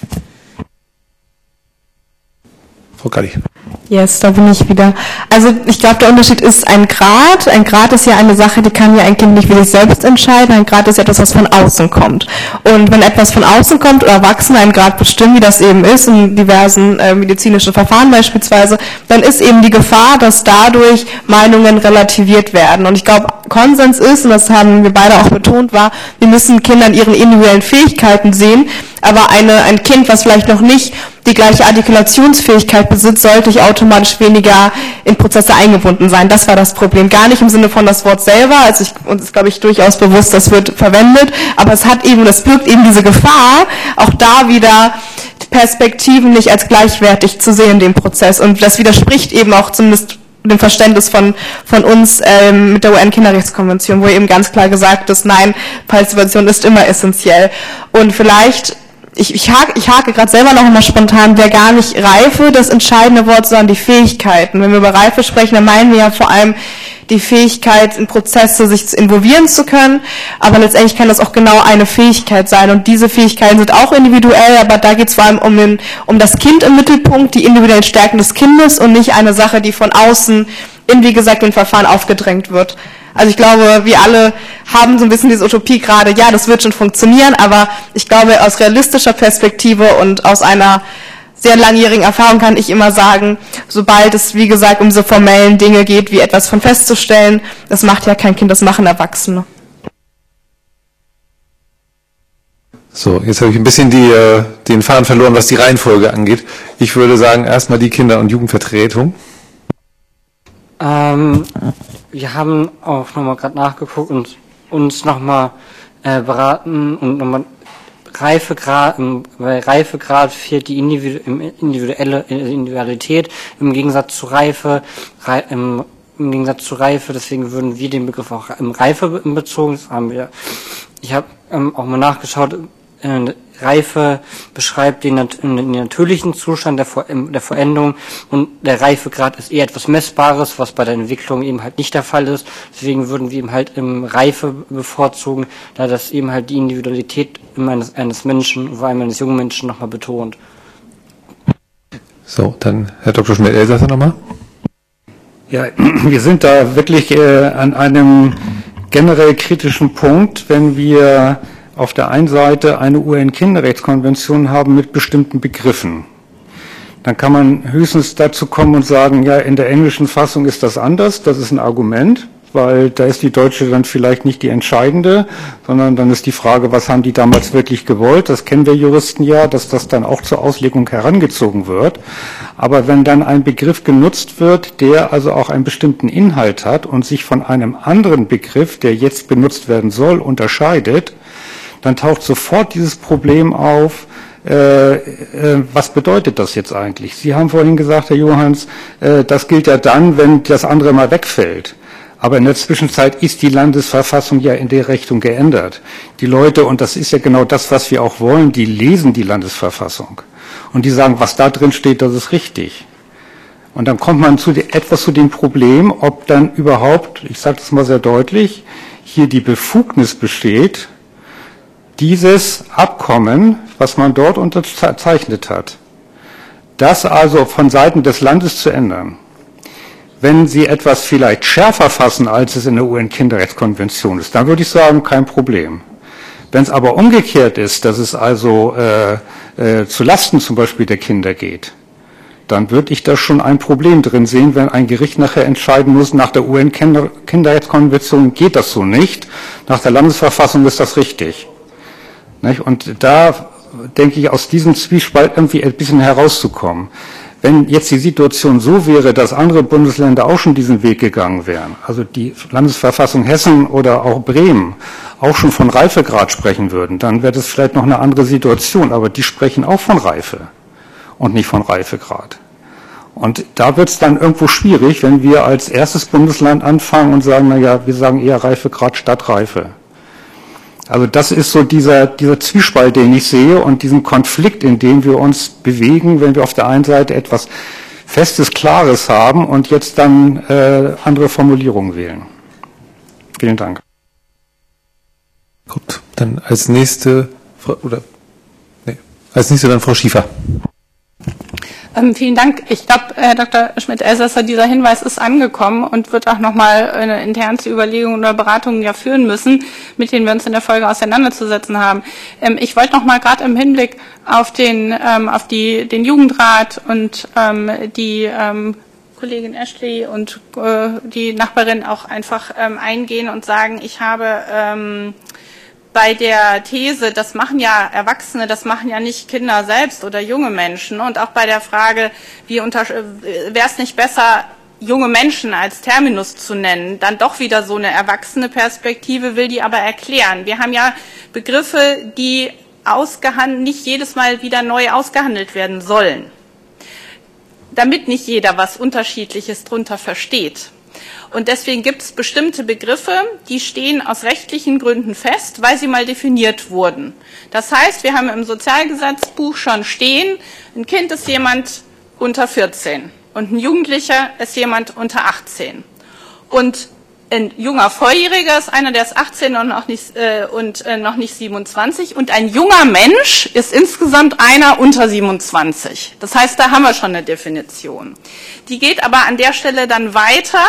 Frau Kalli. Yes, da bin ich wieder. Also ich glaube, der Unterschied ist ein Grad. Ein Grad ist ja eine Sache, die kann ja ein Kind nicht für sich selbst entscheiden. Ein Grad ist ja etwas, was von außen kommt. Und wenn etwas von außen kommt oder Erwachsene einen Grad bestimmen, wie das eben ist, in diversen äh, medizinischen Verfahren beispielsweise, dann ist eben die Gefahr, dass dadurch Meinungen relativiert werden. Und ich glaube, Konsens ist, und das haben wir beide auch betont, war, wir müssen Kinder an ihren individuellen Fähigkeiten sehen, aber eine, ein Kind, was vielleicht noch nicht die gleiche Artikulationsfähigkeit besitzt, sollte ich automatisch weniger in Prozesse eingebunden sein. Das war das Problem. Gar nicht im Sinne von das Wort selber, also ich, uns ist, glaube ich, durchaus bewusst, das wird verwendet, aber es hat eben, das birgt eben diese Gefahr, auch da wieder Perspektiven nicht als gleichwertig zu sehen in dem Prozess. Und das widerspricht eben auch zumindest dem Verständnis von, von uns ähm, mit der U N-Kinderrechtskonvention, wo eben ganz klar gesagt ist, nein, Partizipation ist immer essentiell. Und vielleicht Ich, ich, hake, ich hake gerade selber noch einmal spontan, wäre gar nicht Reife das entscheidende Wort, sondern die Fähigkeiten. Wenn wir über Reife sprechen, dann meinen wir ja vor allem die Fähigkeit, in Prozesse sich zu involvieren zu können, aber letztendlich kann das auch genau eine Fähigkeit sein, und diese Fähigkeiten sind auch individuell, aber da geht es vor allem um, den, um das Kind im Mittelpunkt, die individuellen Stärken des Kindes, und nicht eine Sache, die von außen in, wie gesagt, den Verfahren aufgedrängt wird. Also ich glaube, wir alle haben so ein bisschen diese Utopie gerade, ja, das wird schon funktionieren, aber ich glaube, aus realistischer Perspektive und aus einer sehr langjährigen Erfahrung kann ich immer sagen, sobald es, wie gesagt, um so formellen Dinge geht, wie etwas von festzustellen, das macht ja kein Kind, das machen Erwachsene. So, jetzt habe ich ein bisschen die, äh, den Faden verloren, was die Reihenfolge angeht. Ich würde sagen, erstmal die Kinder- und Jugendvertretung. Ähm, wir haben auch nochmal gerade nachgeguckt und uns nochmal äh, beraten und nochmal Reifegrad, im, bei Reifegrad fehlt die individu individuelle Individualität im Gegensatz zu Reife, Rei, im, im Gegensatz zu Reife, deswegen würden wir den Begriff auch im Reife bezogen, das haben wir, ich habe ähm, auch mal nachgeschaut, äh, Reife beschreibt den, den natürlichen Zustand der, Vor der Vollendung, und der Reifegrad ist eher etwas Messbares, was bei der Entwicklung eben halt nicht der Fall ist. Deswegen würden wir eben halt im Reife bevorzugen, da das eben halt die Individualität eines, eines Menschen, vor allem eines jungen Menschen, nochmal betont. So, dann Herr Doktor Schmidt-Elsässer nochmal. Ja, wir sind da wirklich äh, an einem generell kritischen Punkt, wenn wir auf der einen Seite eine U N-Kinderrechtskonvention haben mit bestimmten Begriffen. Dann kann man höchstens dazu kommen und sagen, ja, in der englischen Fassung ist das anders, das ist ein Argument, weil da ist die deutsche dann vielleicht nicht die entscheidende, sondern dann ist die Frage, was haben die damals wirklich gewollt? Das kennen wir Juristen ja, dass das dann auch zur Auslegung herangezogen wird. Aber wenn dann ein Begriff genutzt wird, der also auch einen bestimmten Inhalt hat und sich von einem anderen Begriff, der jetzt benutzt werden soll, unterscheidet, dann taucht sofort dieses Problem auf, äh, äh, was bedeutet das jetzt eigentlich? Sie haben vorhin gesagt, Herr Johanns, äh, das gilt ja dann, wenn das andere mal wegfällt. Aber in der Zwischenzeit ist die Landesverfassung ja in der Richtung geändert. Die Leute, und das ist ja genau das, was wir auch wollen, die lesen die Landesverfassung. Und die sagen, was da drin steht, das ist richtig. Und dann kommt man zu de, etwas zu dem Problem, ob dann überhaupt, ich sage das mal sehr deutlich, hier die Befugnis besteht, dieses Abkommen, was man dort unterzeichnet hat, das also von Seiten des Landes zu ändern. wenn Sie etwas vielleicht schärfer fassen, als es in der U N-Kinderrechtskonvention ist, dann würde ich sagen, kein Problem. Wenn es aber umgekehrt ist, dass es also äh, äh, zu Lasten zum Beispiel der Kinder geht, dann würde ich da schon ein Problem drin sehen, wenn ein Gericht nachher entscheiden muss, nach der U N-Kinderrechtskonvention geht das so nicht, nach der Landesverfassung ist das richtig. Nicht? Und da denke ich, aus diesem Zwiespalt irgendwie ein bisschen herauszukommen. Wenn jetzt die Situation so wäre, dass andere Bundesländer auch schon diesen Weg gegangen wären, also die Landesverfassung Hessen oder auch Bremen auch schon von Reifegrad sprechen würden, dann wäre das vielleicht noch eine andere Situation, aber die sprechen auch von Reife und nicht von Reifegrad. Und da wird es dann irgendwo schwierig, wenn wir als erstes Bundesland anfangen und sagen, naja, wir sagen eher Reifegrad statt Reife. Also das ist so dieser, dieser Zwiespalt, den ich sehe und diesen Konflikt, in dem wir uns bewegen, wenn wir auf der einen Seite etwas Festes, Klares haben und jetzt dann äh, andere Formulierungen wählen. Vielen Dank. Gut, dann als nächste, oder, nee, als nächste dann Frau Schiefer. Ähm, vielen Dank. Ich glaube, Herr Doktor Schmidt-Elsässer, dieser Hinweis ist angekommen und wird auch nochmal eine interne Überlegung oder Beratungen ja führen müssen, mit denen wir uns in der Folge auseinanderzusetzen haben. Ähm, ich wollte nochmal gerade im Hinblick auf den, ähm, auf die, den Jugendrat und ähm, die ähm, Kollegin Ashley und äh, die Nachbarin auch einfach ähm, eingehen und sagen, ich habe ähm, bei der These, das machen ja Erwachsene, das machen ja nicht Kinder selbst oder junge Menschen, und auch bei der Frage, wie unter, wäre es nicht besser, junge Menschen als Terminus zu nennen, dann doch wieder so eine erwachsene Perspektive, will die aber erklären. Wir haben ja Begriffe, die ausgehandelt, nicht jedes Mal wieder neu ausgehandelt werden sollen, damit nicht jeder was Unterschiedliches drunter versteht. Und deswegen gibt es bestimmte Begriffe, die stehen aus rechtlichen Gründen fest, weil sie mal definiert wurden. Das heißt, wir haben im Sozialgesetzbuch schon stehen, ein Kind ist jemand unter vierzehn und ein Jugendlicher ist jemand unter achtzehn. Und ein junger Volljähriger ist einer, der ist achtzehn und noch nicht, äh, und, äh, noch nicht siebenundzwanzig. Und ein junger Mensch ist insgesamt einer unter siebenundzwanzig. Das heißt, da haben wir schon eine Definition. Die geht aber an der Stelle dann weiter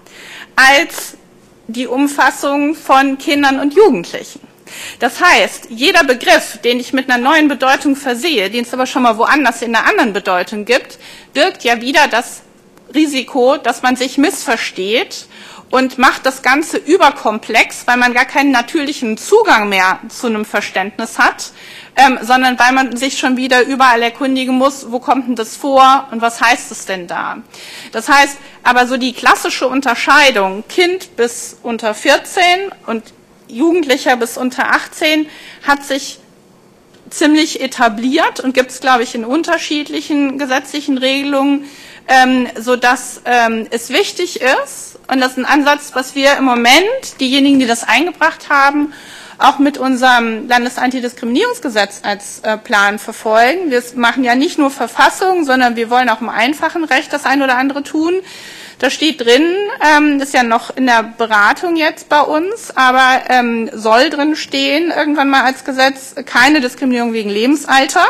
als die Umfassung von Kindern und Jugendlichen. Das heißt, jeder Begriff, den ich mit einer neuen Bedeutung versehe, den es aber schon mal woanders in einer anderen Bedeutung gibt, birgt ja wieder das Risiko, dass man sich missversteht und macht das Ganze überkomplex, weil man gar keinen natürlichen Zugang mehr zu einem Verständnis hat, ähm, sondern weil man sich schon wieder überall erkundigen muss, wo kommt denn das vor und was heißt es denn da? Das heißt, aber so die klassische Unterscheidung, Kind bis unter vierzehn und Jugendlicher bis unter achtzehn, hat sich ziemlich etabliert und gibt es, glaube ich, in unterschiedlichen gesetzlichen Regelungen, ähm, sodass ähm, es wichtig ist, und das ist ein Ansatz, was wir im Moment, diejenigen, die das eingebracht haben, auch mit unserem Landesantidiskriminierungsgesetz als äh, Plan verfolgen. Wir machen ja nicht nur Verfassung, sondern wir wollen auch im einfachen Recht das ein oder andere tun. Da steht drin, ähm, das ist ja noch in der Beratung jetzt bei uns, aber ähm, soll drin stehen, irgendwann mal als Gesetz, keine Diskriminierung wegen Lebensalter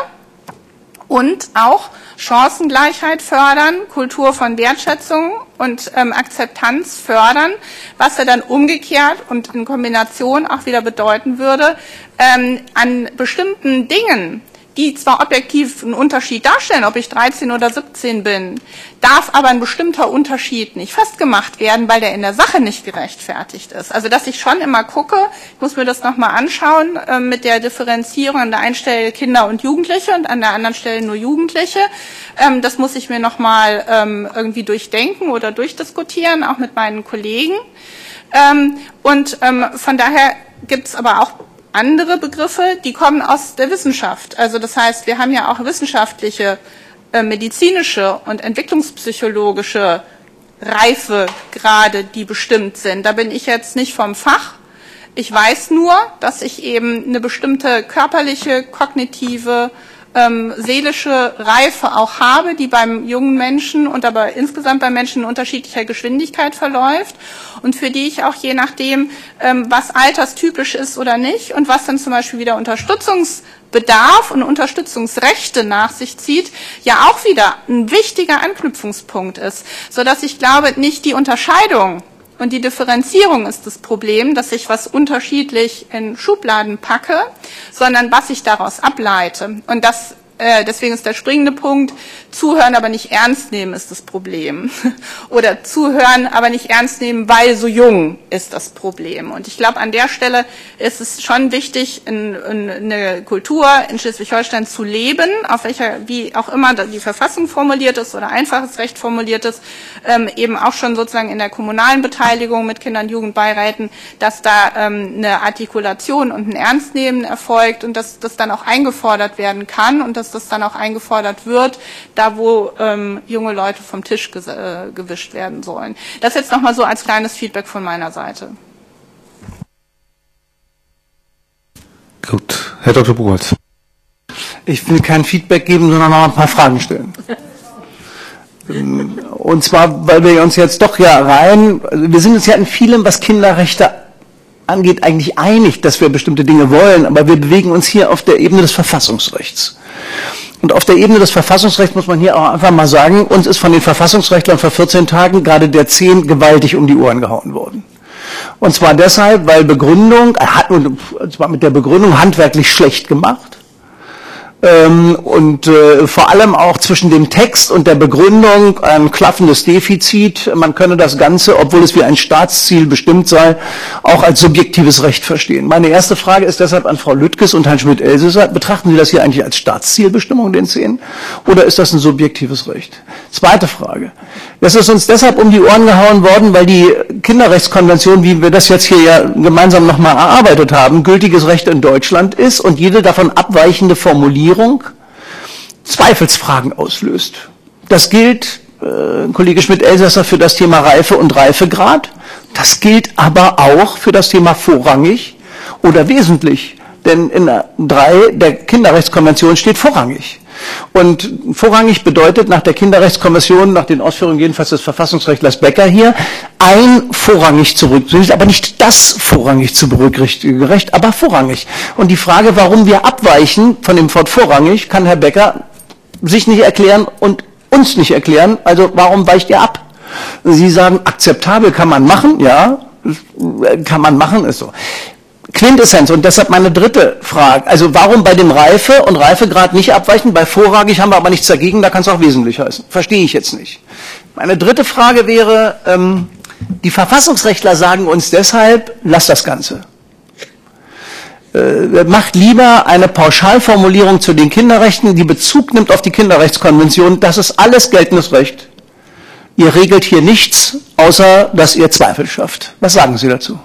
und auch Chancengleichheit fördern, Kultur von Wertschätzung und ähm, Akzeptanz fördern, was ja dann umgekehrt und in Kombination auch wieder bedeuten würde, ähm, an bestimmten Dingen, die zwar objektiv einen Unterschied darstellen, ob ich dreizehn oder siebzehn bin, darf aber ein bestimmter Unterschied nicht festgemacht werden, weil der in der Sache nicht gerechtfertigt ist. Also dass ich schon immer gucke, ich muss mir das nochmal anschauen, äh, mit der Differenzierung an der einen Stelle Kinder und Jugendliche und an der anderen Stelle nur Jugendliche. Ähm, das muss ich mir nochmal ähm, irgendwie durchdenken oder durchdiskutieren, auch mit meinen Kollegen. Ähm, und ähm, von daher gibt es aber auch andere Begriffe, die kommen aus der Wissenschaft. Also das heißt, wir haben ja auch wissenschaftliche, äh, medizinische und entwicklungspsychologische Reifegrade, die bestimmt sind. Da bin ich jetzt nicht vom Fach. Ich weiß nur, dass ich eben eine bestimmte körperliche, kognitive ähm, seelische Reife auch habe, die beim jungen Menschen und aber insgesamt beim Menschen in unterschiedlicher Geschwindigkeit verläuft und für die ich auch je nachdem, ähm, was alterstypisch ist oder nicht und was dann zum Beispiel wieder Unterstützungsbedarf und Unterstützungsrechte nach sich zieht, ja auch wieder ein wichtiger Anknüpfungspunkt ist, sodass ich glaube, nicht die Unterscheidung und die Differenzierung ist das Problem, dass ich was unterschiedlich in Schubladen packe, sondern was ich daraus ableite. Und das, äh, deswegen ist der springende Punkt, zuhören, aber nicht ernst nehmen ist das Problem. Oder zuhören, aber nicht ernst nehmen, weil so jung ist das Problem. Und ich glaube, an der Stelle ist es schon wichtig, in, in eine Kultur in Schleswig-Holstein zu leben, auf welcher, wie auch immer die Verfassung formuliert ist oder einfaches Recht formuliert ist, ähm, eben auch schon sozusagen in der kommunalen Beteiligung mit Kinder- und Jugendbeiräten, dass da ähm, eine Artikulation und ein Ernstnehmen erfolgt und dass das dann auch eingefordert werden kann und dass das dann auch eingefordert wird, da wo ähm, junge Leute vom Tisch ges äh, gewischt werden sollen. Das jetzt nochmal so als kleines Feedback von meiner Seite. Gut, Herr Doktor Buchholz. Ich will kein Feedback geben, sondern noch ein paar Fragen stellen. Und zwar, weil wir uns jetzt doch ja rein, also wir sind uns ja in vielem, was Kinderrechte angeht, eigentlich einig, dass wir bestimmte Dinge wollen, aber wir bewegen uns hier auf der Ebene des Verfassungsrechts. Und auf der Ebene des Verfassungsrechts muss man hier auch einfach mal sagen, uns ist von den Verfassungsrechtlern vor vierzehn Tagen gerade der Zehn gewaltig um die Ohren gehauen worden. Und zwar deshalb, weil Begründung, er hat und zwar mit der Begründung handwerklich schlecht gemacht. Ähm, und äh, vor allem auch zwischen dem Text und der Begründung ein klaffendes Defizit. Man könne das Ganze, obwohl es wie ein Staatsziel bestimmt sei, auch als subjektives Recht verstehen. Meine erste Frage ist deshalb an Frau Lüttges und Herrn Schmidt-Elsässer. Betrachten Sie das hier eigentlich als Staatszielbestimmung, den Zehn, oder ist das ein subjektives Recht? Zweite Frage. Das ist uns deshalb um die Ohren gehauen worden, weil die Kinderrechtskonvention, wie wir das jetzt hier ja gemeinsam nochmal erarbeitet haben, gültiges Recht in Deutschland ist und jede davon abweichende Formulierung Zweifelsfragen auslöst. Das gilt, äh, Kollege Schmidt-Elsässer, für das Thema Reife und Reifegrad. Das gilt aber auch für das Thema vorrangig oder wesentlich. Denn in drei der Kinderrechtskonvention steht vorrangig. Und vorrangig bedeutet nach der Kinderrechtskonvention, nach den Ausführungen jedenfalls des Verfassungsrechtlers Becker hier, ein vorrangig zurück, aber nicht das vorrangig zu berücksichtigen Recht, aber vorrangig. Und die Frage, warum wir abweichen von dem Wort vorrangig, kann Herr Becker sich nicht erklären und uns nicht erklären. Also warum weicht ihr ab? Sie sagen, akzeptabel kann man machen, ja, kann man machen, ist so. Quintessenz, und deshalb meine dritte Frage, also warum bei dem Reife- und Reifegrad nicht abweichen, bei vorrangig haben wir aber nichts dagegen, da kann es auch wesentlich heißen. Verstehe ich jetzt nicht. Meine dritte Frage wäre, ähm, die Verfassungsrechtler sagen uns deshalb, lass das Ganze. Äh, macht lieber eine Pauschalformulierung zu den Kinderrechten, die Bezug nimmt auf die Kinderrechtskonvention, das ist alles geltendes Recht. Ihr regelt hier nichts, außer dass ihr Zweifel schafft. Was sagen Sie dazu?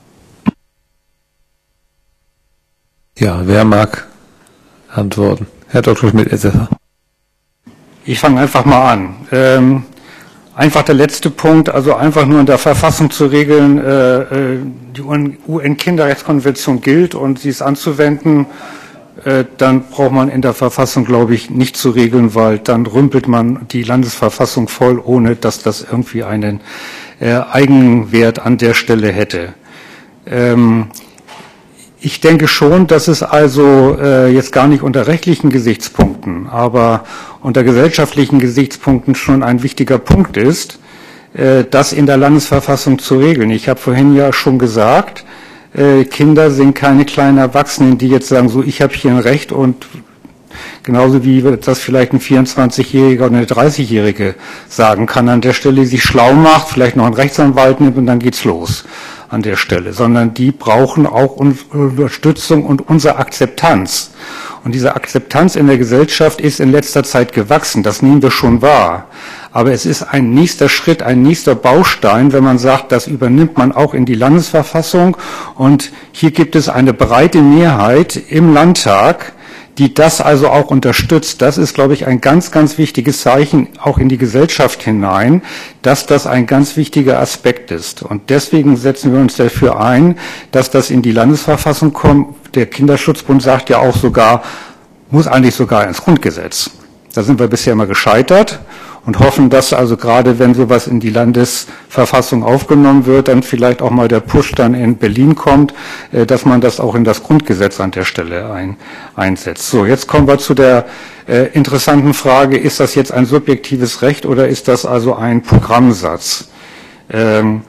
Ja, wer mag antworten? Herr Doktor Schmidt-Elsässer. Ich fange einfach mal an. Ähm, einfach der letzte Punkt, also einfach nur in der Verfassung zu regeln, äh, die U N-Kinderrechtskonvention gilt und sie ist anzuwenden, äh, dann braucht man in der Verfassung, glaube ich, nicht zu regeln, weil dann rümpelt man die Landesverfassung voll, ohne dass das irgendwie einen äh, Eigenwert an der Stelle hätte. Ähm, Ich denke schon, dass es also äh, jetzt gar nicht unter rechtlichen Gesichtspunkten, aber unter gesellschaftlichen Gesichtspunkten schon ein wichtiger Punkt ist, äh, das in der Landesverfassung zu regeln. Ich habe vorhin ja schon gesagt, äh, Kinder sind keine kleinen Erwachsenen, die jetzt sagen, so ich habe hier ein Recht und genauso wie das vielleicht ein vierundzwanzigjähriger oder eine dreißigjährige sagen kann, an der Stelle sich schlau macht, vielleicht noch einen Rechtsanwalt nimmt und dann geht's los an der Stelle, sondern die brauchen auch Unterstützung und unsere Akzeptanz. Und diese Akzeptanz in der Gesellschaft ist in letzter Zeit gewachsen, das nehmen wir schon wahr. Aber es ist ein nächster Schritt, ein nächster Baustein, wenn man sagt, das übernimmt man auch in die Landesverfassung. Und hier gibt es eine breite Mehrheit im Landtag, die das also auch unterstützt. Das ist, glaube ich, ein ganz, ganz wichtiges Zeichen auch in die Gesellschaft hinein, dass das ein ganz wichtiger Aspekt ist. Und deswegen setzen wir uns dafür ein, dass das in die Landesverfassung kommt. Der Kinderschutzbund sagt ja auch sogar, muss eigentlich sogar ins Grundgesetz. Da sind wir bisher immer gescheitert und hoffen, dass also gerade wenn sowas in die Landesverfassung aufgenommen wird, dann vielleicht auch mal der Push dann in Berlin kommt, dass man das auch in das Grundgesetz an der Stelle ein, einsetzt. So, jetzt kommen wir zu der äh, interessanten Frage, ist das jetzt ein subjektives Recht oder ist das also ein Programmsatz? Ähm,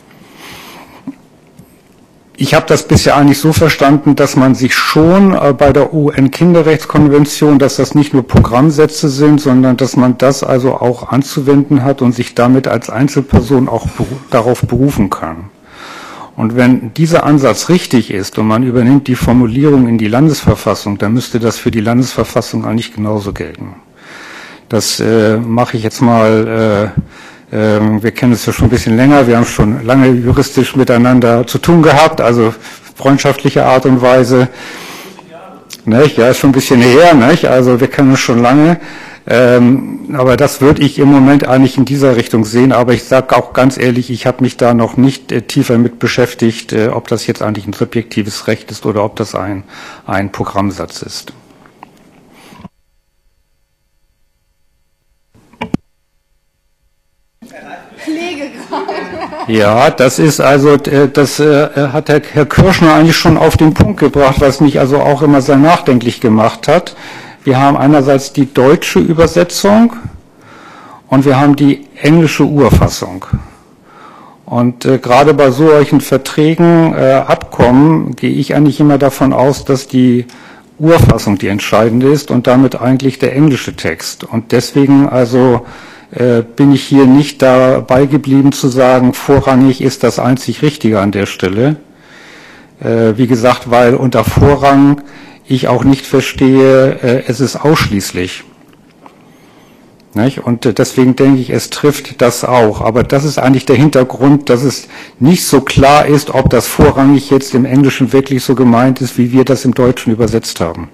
Ich habe das bisher eigentlich so verstanden, dass man sich schon bei der U N-Kinderrechtskonvention, dass das nicht nur Programmsätze sind, sondern dass man das also auch anzuwenden hat und sich damit als Einzelperson auch darauf berufen kann. Und wenn dieser Ansatz richtig ist und man übernimmt die Formulierung in die Landesverfassung, dann müsste das für die Landesverfassung eigentlich genauso gelten. Das äh, mache ich jetzt mal... Äh, Wir kennen es ja schon ein bisschen länger, wir haben schon lange juristisch miteinander zu tun gehabt, also freundschaftliche Art und Weise. Nicht? Ja, ist schon ein bisschen her, nicht? Also wir kennen es schon lange. Ähm, aber das würde ich im Moment eigentlich in dieser Richtung sehen. Aber ich sage auch ganz ehrlich, ich habe mich da noch nicht äh, tiefer mit beschäftigt, äh, ob das jetzt eigentlich ein subjektives Recht ist oder ob das ein, ein Programmsatz ist. Ja, das ist also, das äh, hat der Herr Kirschner eigentlich schon auf den Punkt gebracht, was mich also auch immer sehr nachdenklich gemacht hat. Wir haben einerseits die deutsche Übersetzung und wir haben die englische Urfassung. Und äh, gerade bei solchen Verträgen, äh, Abkommen, gehe ich eigentlich immer davon aus, dass die Urfassung die entscheidende ist und damit eigentlich der englische Text. Und deswegen also Äh, bin ich hier nicht dabei geblieben zu sagen, vorrangig ist das einzig Richtige an der Stelle. Äh, wie gesagt, weil unter Vorrang ich auch nicht verstehe, äh, es ist ausschließlich. Nicht? Und äh, deswegen denke ich, es trifft das auch. Aber das ist eigentlich der Hintergrund, dass es nicht so klar ist, ob das vorrangig jetzt im Englischen wirklich so gemeint ist, wie wir das im Deutschen übersetzt haben.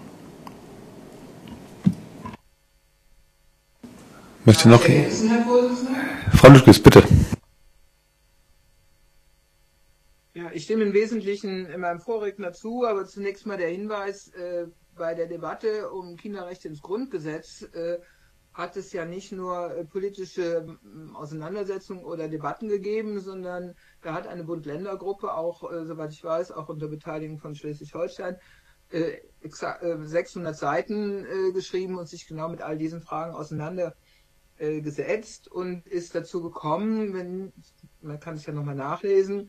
Möchte noch? Frau Lüttges, bitte. Ja, ich stimme im Wesentlichen meinem Vorredner zu, aber zunächst mal der Hinweis, äh, bei der Debatte um Kinderrechte ins Grundgesetz äh, hat es ja nicht nur äh, politische äh, Auseinandersetzungen oder Debatten gegeben, sondern da hat eine Bund-Länder-Gruppe auch, äh, soweit ich weiß, auch unter Beteiligung von Schleswig-Holstein, äh, sechshundert Seiten äh, geschrieben und sich genau mit all diesen Fragen auseinandergesetzt gesetzt und ist dazu gekommen, wenn, man kann es ja nochmal nachlesen,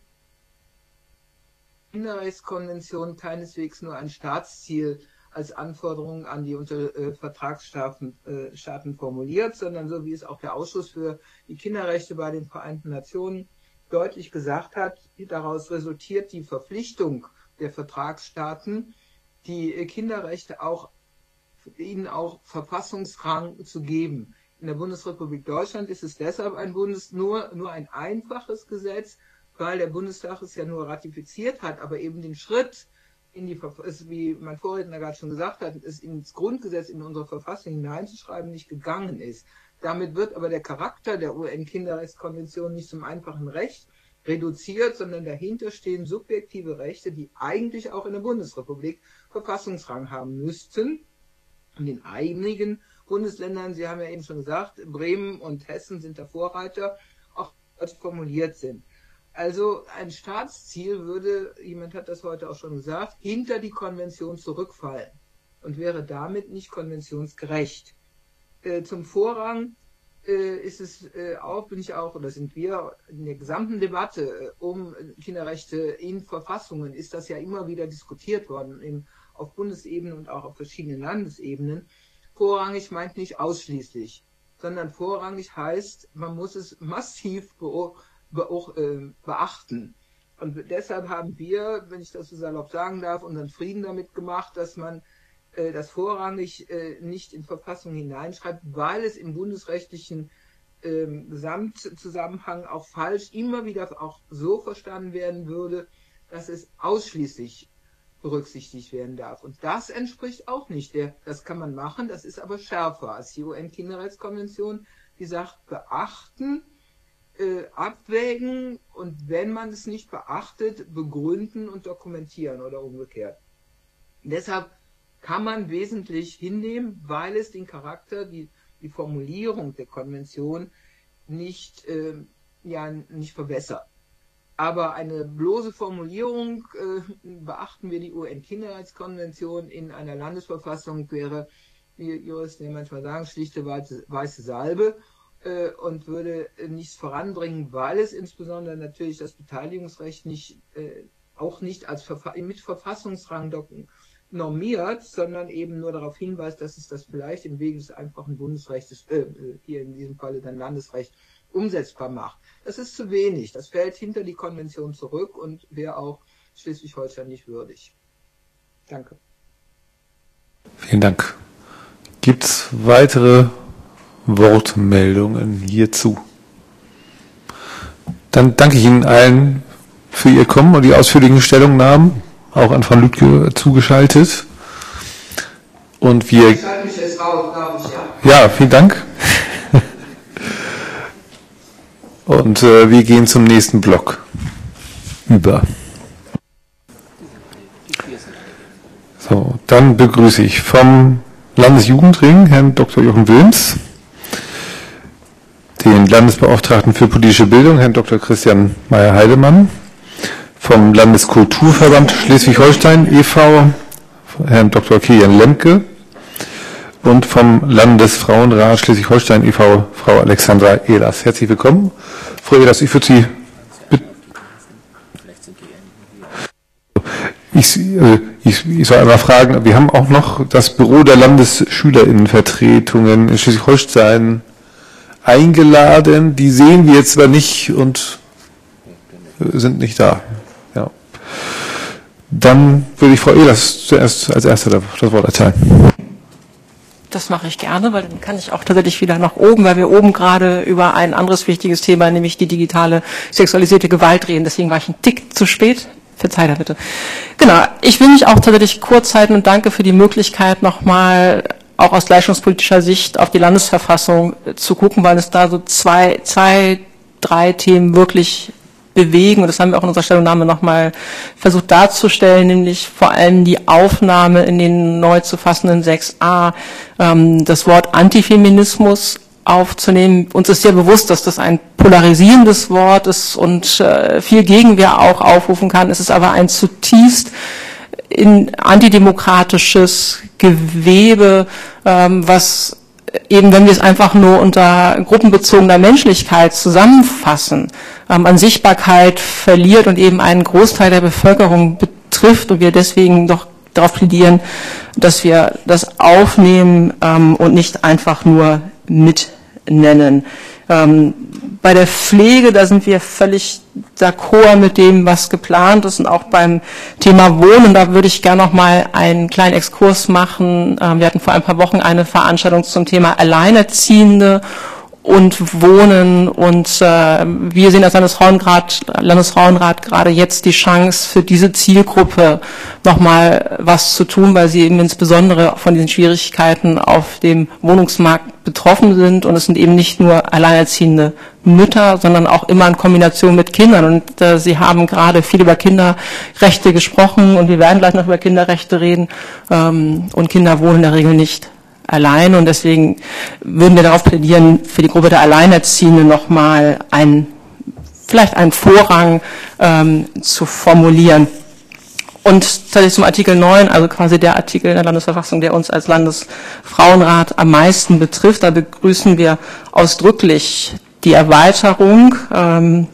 die Kinderrechtskonvention keineswegs nur ein Staatsziel als Anforderung an die unter äh, Vertragsstaaten äh, Staaten formuliert, sondern so wie es auch der Ausschuss für die Kinderrechte bei den Vereinten Nationen deutlich gesagt hat, daraus resultiert die Verpflichtung der Vertragsstaaten, die äh, Kinderrechte auch ihnen auch Verfassungsrang zu geben. In der Bundesrepublik Deutschland ist es deshalb ein Bundes nur, nur ein einfaches Gesetz, weil der Bundestag es ja nur ratifiziert hat, aber eben den Schritt in die, wie mein Vorredner gerade schon gesagt hat, es ins Grundgesetz, in unsere Verfassung hineinzuschreiben, nicht gegangen ist. Damit wird aber der Charakter der U N-Kinderrechtskonvention nicht zum einfachen Recht reduziert, sondern dahinter stehen subjektive Rechte, die eigentlich auch in der Bundesrepublik Verfassungsrang haben müssten. Und in einigen Bundesländern, Sie haben ja eben schon gesagt, Bremen und Hessen sind da Vorreiter, auch formuliert sind. Also ein Staatsziel würde, jemand hat das heute auch schon gesagt, hinter die Konvention zurückfallen und wäre damit nicht konventionsgerecht. Äh, zum Vorrang äh, ist es äh, auch, bin ich auch, oder sind wir in der gesamten Debatte äh, um Kinderrechte in Verfassungen, ist das ja immer wieder diskutiert worden, in, auf Bundesebene und auch auf verschiedenen Landesebenen. Vorrangig meint nicht ausschließlich, sondern vorrangig heißt, man muss es massiv beobachten. beachten. Und deshalb haben wir, wenn ich das so salopp sagen darf, unseren Frieden damit gemacht, dass man äh, das vorrangig äh, nicht in Verfassung hineinschreibt, weil es im bundesrechtlichen äh, Gesamtzusammenhang auch falsch immer wieder auch so verstanden werden würde, dass es ausschließlich berücksichtigt werden darf. Und das entspricht auch nicht. Der, das kann man machen, das ist aber schärfer als die U N-Kinderrechtskonvention, die sagt, beachten, Äh, abwägen und wenn man es nicht beachtet, begründen und dokumentieren oder umgekehrt. Deshalb kann man wesentlich hinnehmen, weil es den Charakter, die, die Formulierung der Konvention nicht, äh, ja, nicht verwässert. Aber eine bloße Formulierung, äh, beachten wir die U N-Kinderrechtskonvention in einer Landesverfassung, wäre, wie Juristen ja manchmal sagen, schlichte weiße, weiße Salbe äh, und würde äh, nichts voranbringen, weil es insbesondere natürlich das Beteiligungsrecht nicht, äh, auch nicht als Verfa mit Verfassungsrang normiert, sondern eben nur darauf hinweist, dass es das vielleicht im Wege des einfachen Bundesrechts, äh, hier in diesem Falle dann Landesrecht, umsetzbar macht. Das ist zu wenig. Das fällt hinter die Konvention zurück und wäre auch Schleswig-Holstein nicht würdig. Danke. Vielen Dank. Gibt es weitere Wortmeldungen hierzu? Dann danke ich Ihnen allen für Ihr Kommen und die ausführlichen Stellungnahmen, auch an Frau Lüdke zugeschaltet. Und wir... Ich halte mich jetzt raus, glaube ich, ja. Ja, vielen Dank. Und äh, wir gehen zum nächsten Block über. So, dann begrüße ich vom Landesjugendring Herrn Doktor Jochen Wilms, den Landesbeauftragten für politische Bildung Herrn Doktor Christian Meyer-Heidemann, vom Landeskulturverband Schleswig-Holstein e V Herrn Doktor Kilian Lemke und vom Landesfrauenrat Schleswig-Holstein e V Frau Alexandra Ehlers. Herzlich willkommen. Frau Ehlers, ich würde Sie bitten. Ich, äh, ich, ich soll einmal fragen, wir haben auch noch das Büro der Landesschülerinnenvertretungen in Schleswig-Holstein eingeladen. Die sehen wir jetzt zwar nicht und sind nicht da. Ja. Dann würde ich Frau Ehlers zuerst als Erste das Wort erteilen. Das mache ich gerne, weil dann kann ich auch tatsächlich wieder nach oben, weil wir oben gerade über ein anderes wichtiges Thema, nämlich die digitale sexualisierte Gewalt reden. Deswegen war ich ein Tick zu spät. Verzeih da bitte. Genau, ich will mich auch tatsächlich kurz halten und danke für die Möglichkeit, nochmal auch aus gleichstellungspolitischer Sicht auf die Landesverfassung zu gucken, weil es da so zwei, zwei, drei Themen wirklich bewegen, und das haben wir auch in unserer Stellungnahme nochmal versucht darzustellen, nämlich vor allem die Aufnahme in den neu zu fassenden sechs a, ähm, das Wort Antifeminismus aufzunehmen. Uns ist sehr bewusst, dass das ein polarisierendes Wort ist und äh, viel Gegenwehr auch aufrufen kann. Es ist aber ein zutiefst in antidemokratisches Gewebe, ähm, was eben, wenn wir es einfach nur unter gruppenbezogener Menschlichkeit zusammenfassen, ähm, an Sichtbarkeit verliert und eben einen Großteil der Bevölkerung betrifft und wir deswegen doch darauf plädieren, dass wir das aufnehmen ähm, und nicht einfach nur mitnennen. Ähm, bei der Pflege, da sind wir völlig d'accord mit dem, was geplant ist, und auch beim Thema Wohnen, da würde ich gerne noch mal einen kleinen Exkurs machen. Ähm, wir hatten vor ein paar Wochen eine Veranstaltung zum Thema Alleinerziehende und Wohnen, und äh, wir sehen als Landesfrauenrat, Landesfrauenrat gerade jetzt die Chance, für diese Zielgruppe nochmal was zu tun, weil sie eben insbesondere von diesen Schwierigkeiten auf dem Wohnungsmarkt betroffen sind, und es sind eben nicht nur alleinerziehende Mütter, sondern auch immer in Kombination mit Kindern, und äh, Sie haben gerade viel über Kinderrechte gesprochen und wir werden gleich noch über Kinderrechte reden, ähm, und Kinder wohnen in der Regel nicht allein, und deswegen würden wir darauf plädieren, für die Gruppe der Alleinerziehenden nochmal einen, vielleicht einen Vorrang ähm, zu formulieren. Und tatsächlich zum Artikel neun, also quasi der Artikel in der Landesverfassung, der uns als Landesfrauenrat am meisten betrifft, da begrüßen wir ausdrücklich die Erweiterung ähm,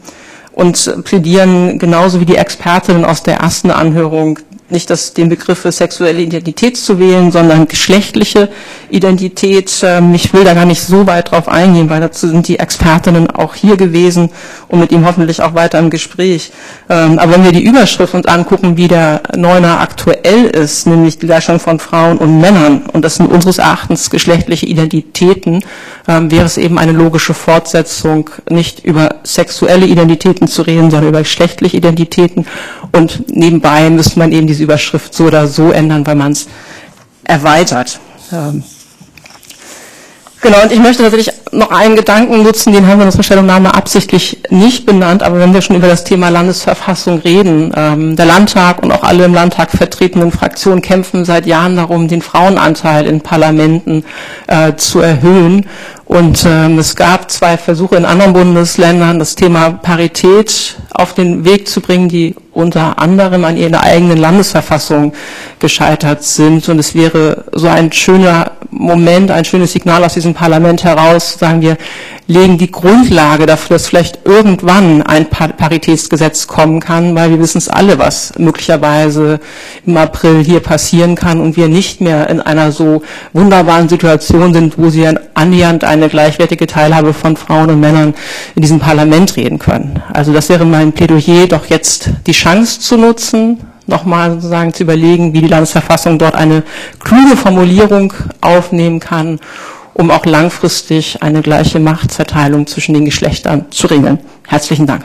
und plädieren genauso wie die Expertinnen aus der ersten Anhörung nicht das, den Begriff sexuelle Identität zu wählen, sondern geschlechtliche Identität. Ich will da gar nicht so weit drauf eingehen, weil dazu sind die Expertinnen auch hier gewesen und mit ihm hoffentlich auch weiter im Gespräch. Aber wenn wir die Überschrift uns angucken, wie der Neuner aktuell ist, nämlich die Gleichstellung von Frauen und Männern, und das sind unseres Erachtens geschlechtliche Identitäten, wäre es eben eine logische Fortsetzung, nicht über sexuelle Identitäten zu reden, sondern über geschlechtliche Identitäten. Und nebenbei müsste man eben diese Überschrift so oder so ändern, weil man es erweitert. Ähm, Genau, und ich möchte natürlich noch einen Gedanken nutzen, den haben wir in unserer Stellungnahme absichtlich nicht benannt, aber wenn wir schon über das Thema Landesverfassung reden, ähm, der Landtag und auch alle im Landtag vertretenen Fraktionen kämpfen seit Jahren darum, den Frauenanteil in Parlamenten äh, zu erhöhen. Und ähm, es gab zwei Versuche in anderen Bundesländern, das Thema Parität auf den Weg zu bringen, die unter anderem an ihrer eigenen Landesverfassung gescheitert sind. Und es wäre so ein schöner Moment, ein schönes Signal aus diesem Parlament heraus, sagen wir, legen die Grundlage dafür, dass vielleicht irgendwann ein Paritätsgesetz kommen kann, weil wir wissen es alle, was möglicherweise im April hier passieren kann und wir nicht mehr in einer so wunderbaren Situation sind, wo sie annähernd eine gleichwertige Teilhabe von Frauen und Männern in diesem Parlament reden können. Also das wäre mein Plädoyer, doch jetzt die Chance zu nutzen, nochmal sozusagen zu überlegen, wie die Landesverfassung dort eine kluge Formulierung aufnehmen kann, um auch langfristig eine gleiche Machtverteilung zwischen den Geschlechtern zu regeln. Herzlichen Dank.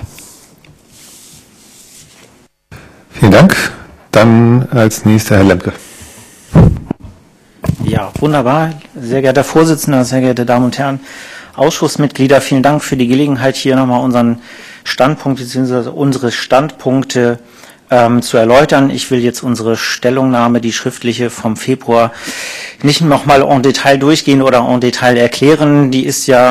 Vielen Dank. Dann als nächster Herr Lemke. Ja, wunderbar. Sehr geehrter Vorsitzender, sehr geehrte Damen und Herren, Ausschussmitglieder, vielen Dank für die Gelegenheit, hier nochmal unseren Standpunkt bzw. unsere Standpunkte ähm, zu erläutern. Ich will jetzt unsere Stellungnahme, die schriftliche vom Februar, nicht nochmal en Detail durchgehen oder en Detail erklären. Die ist ja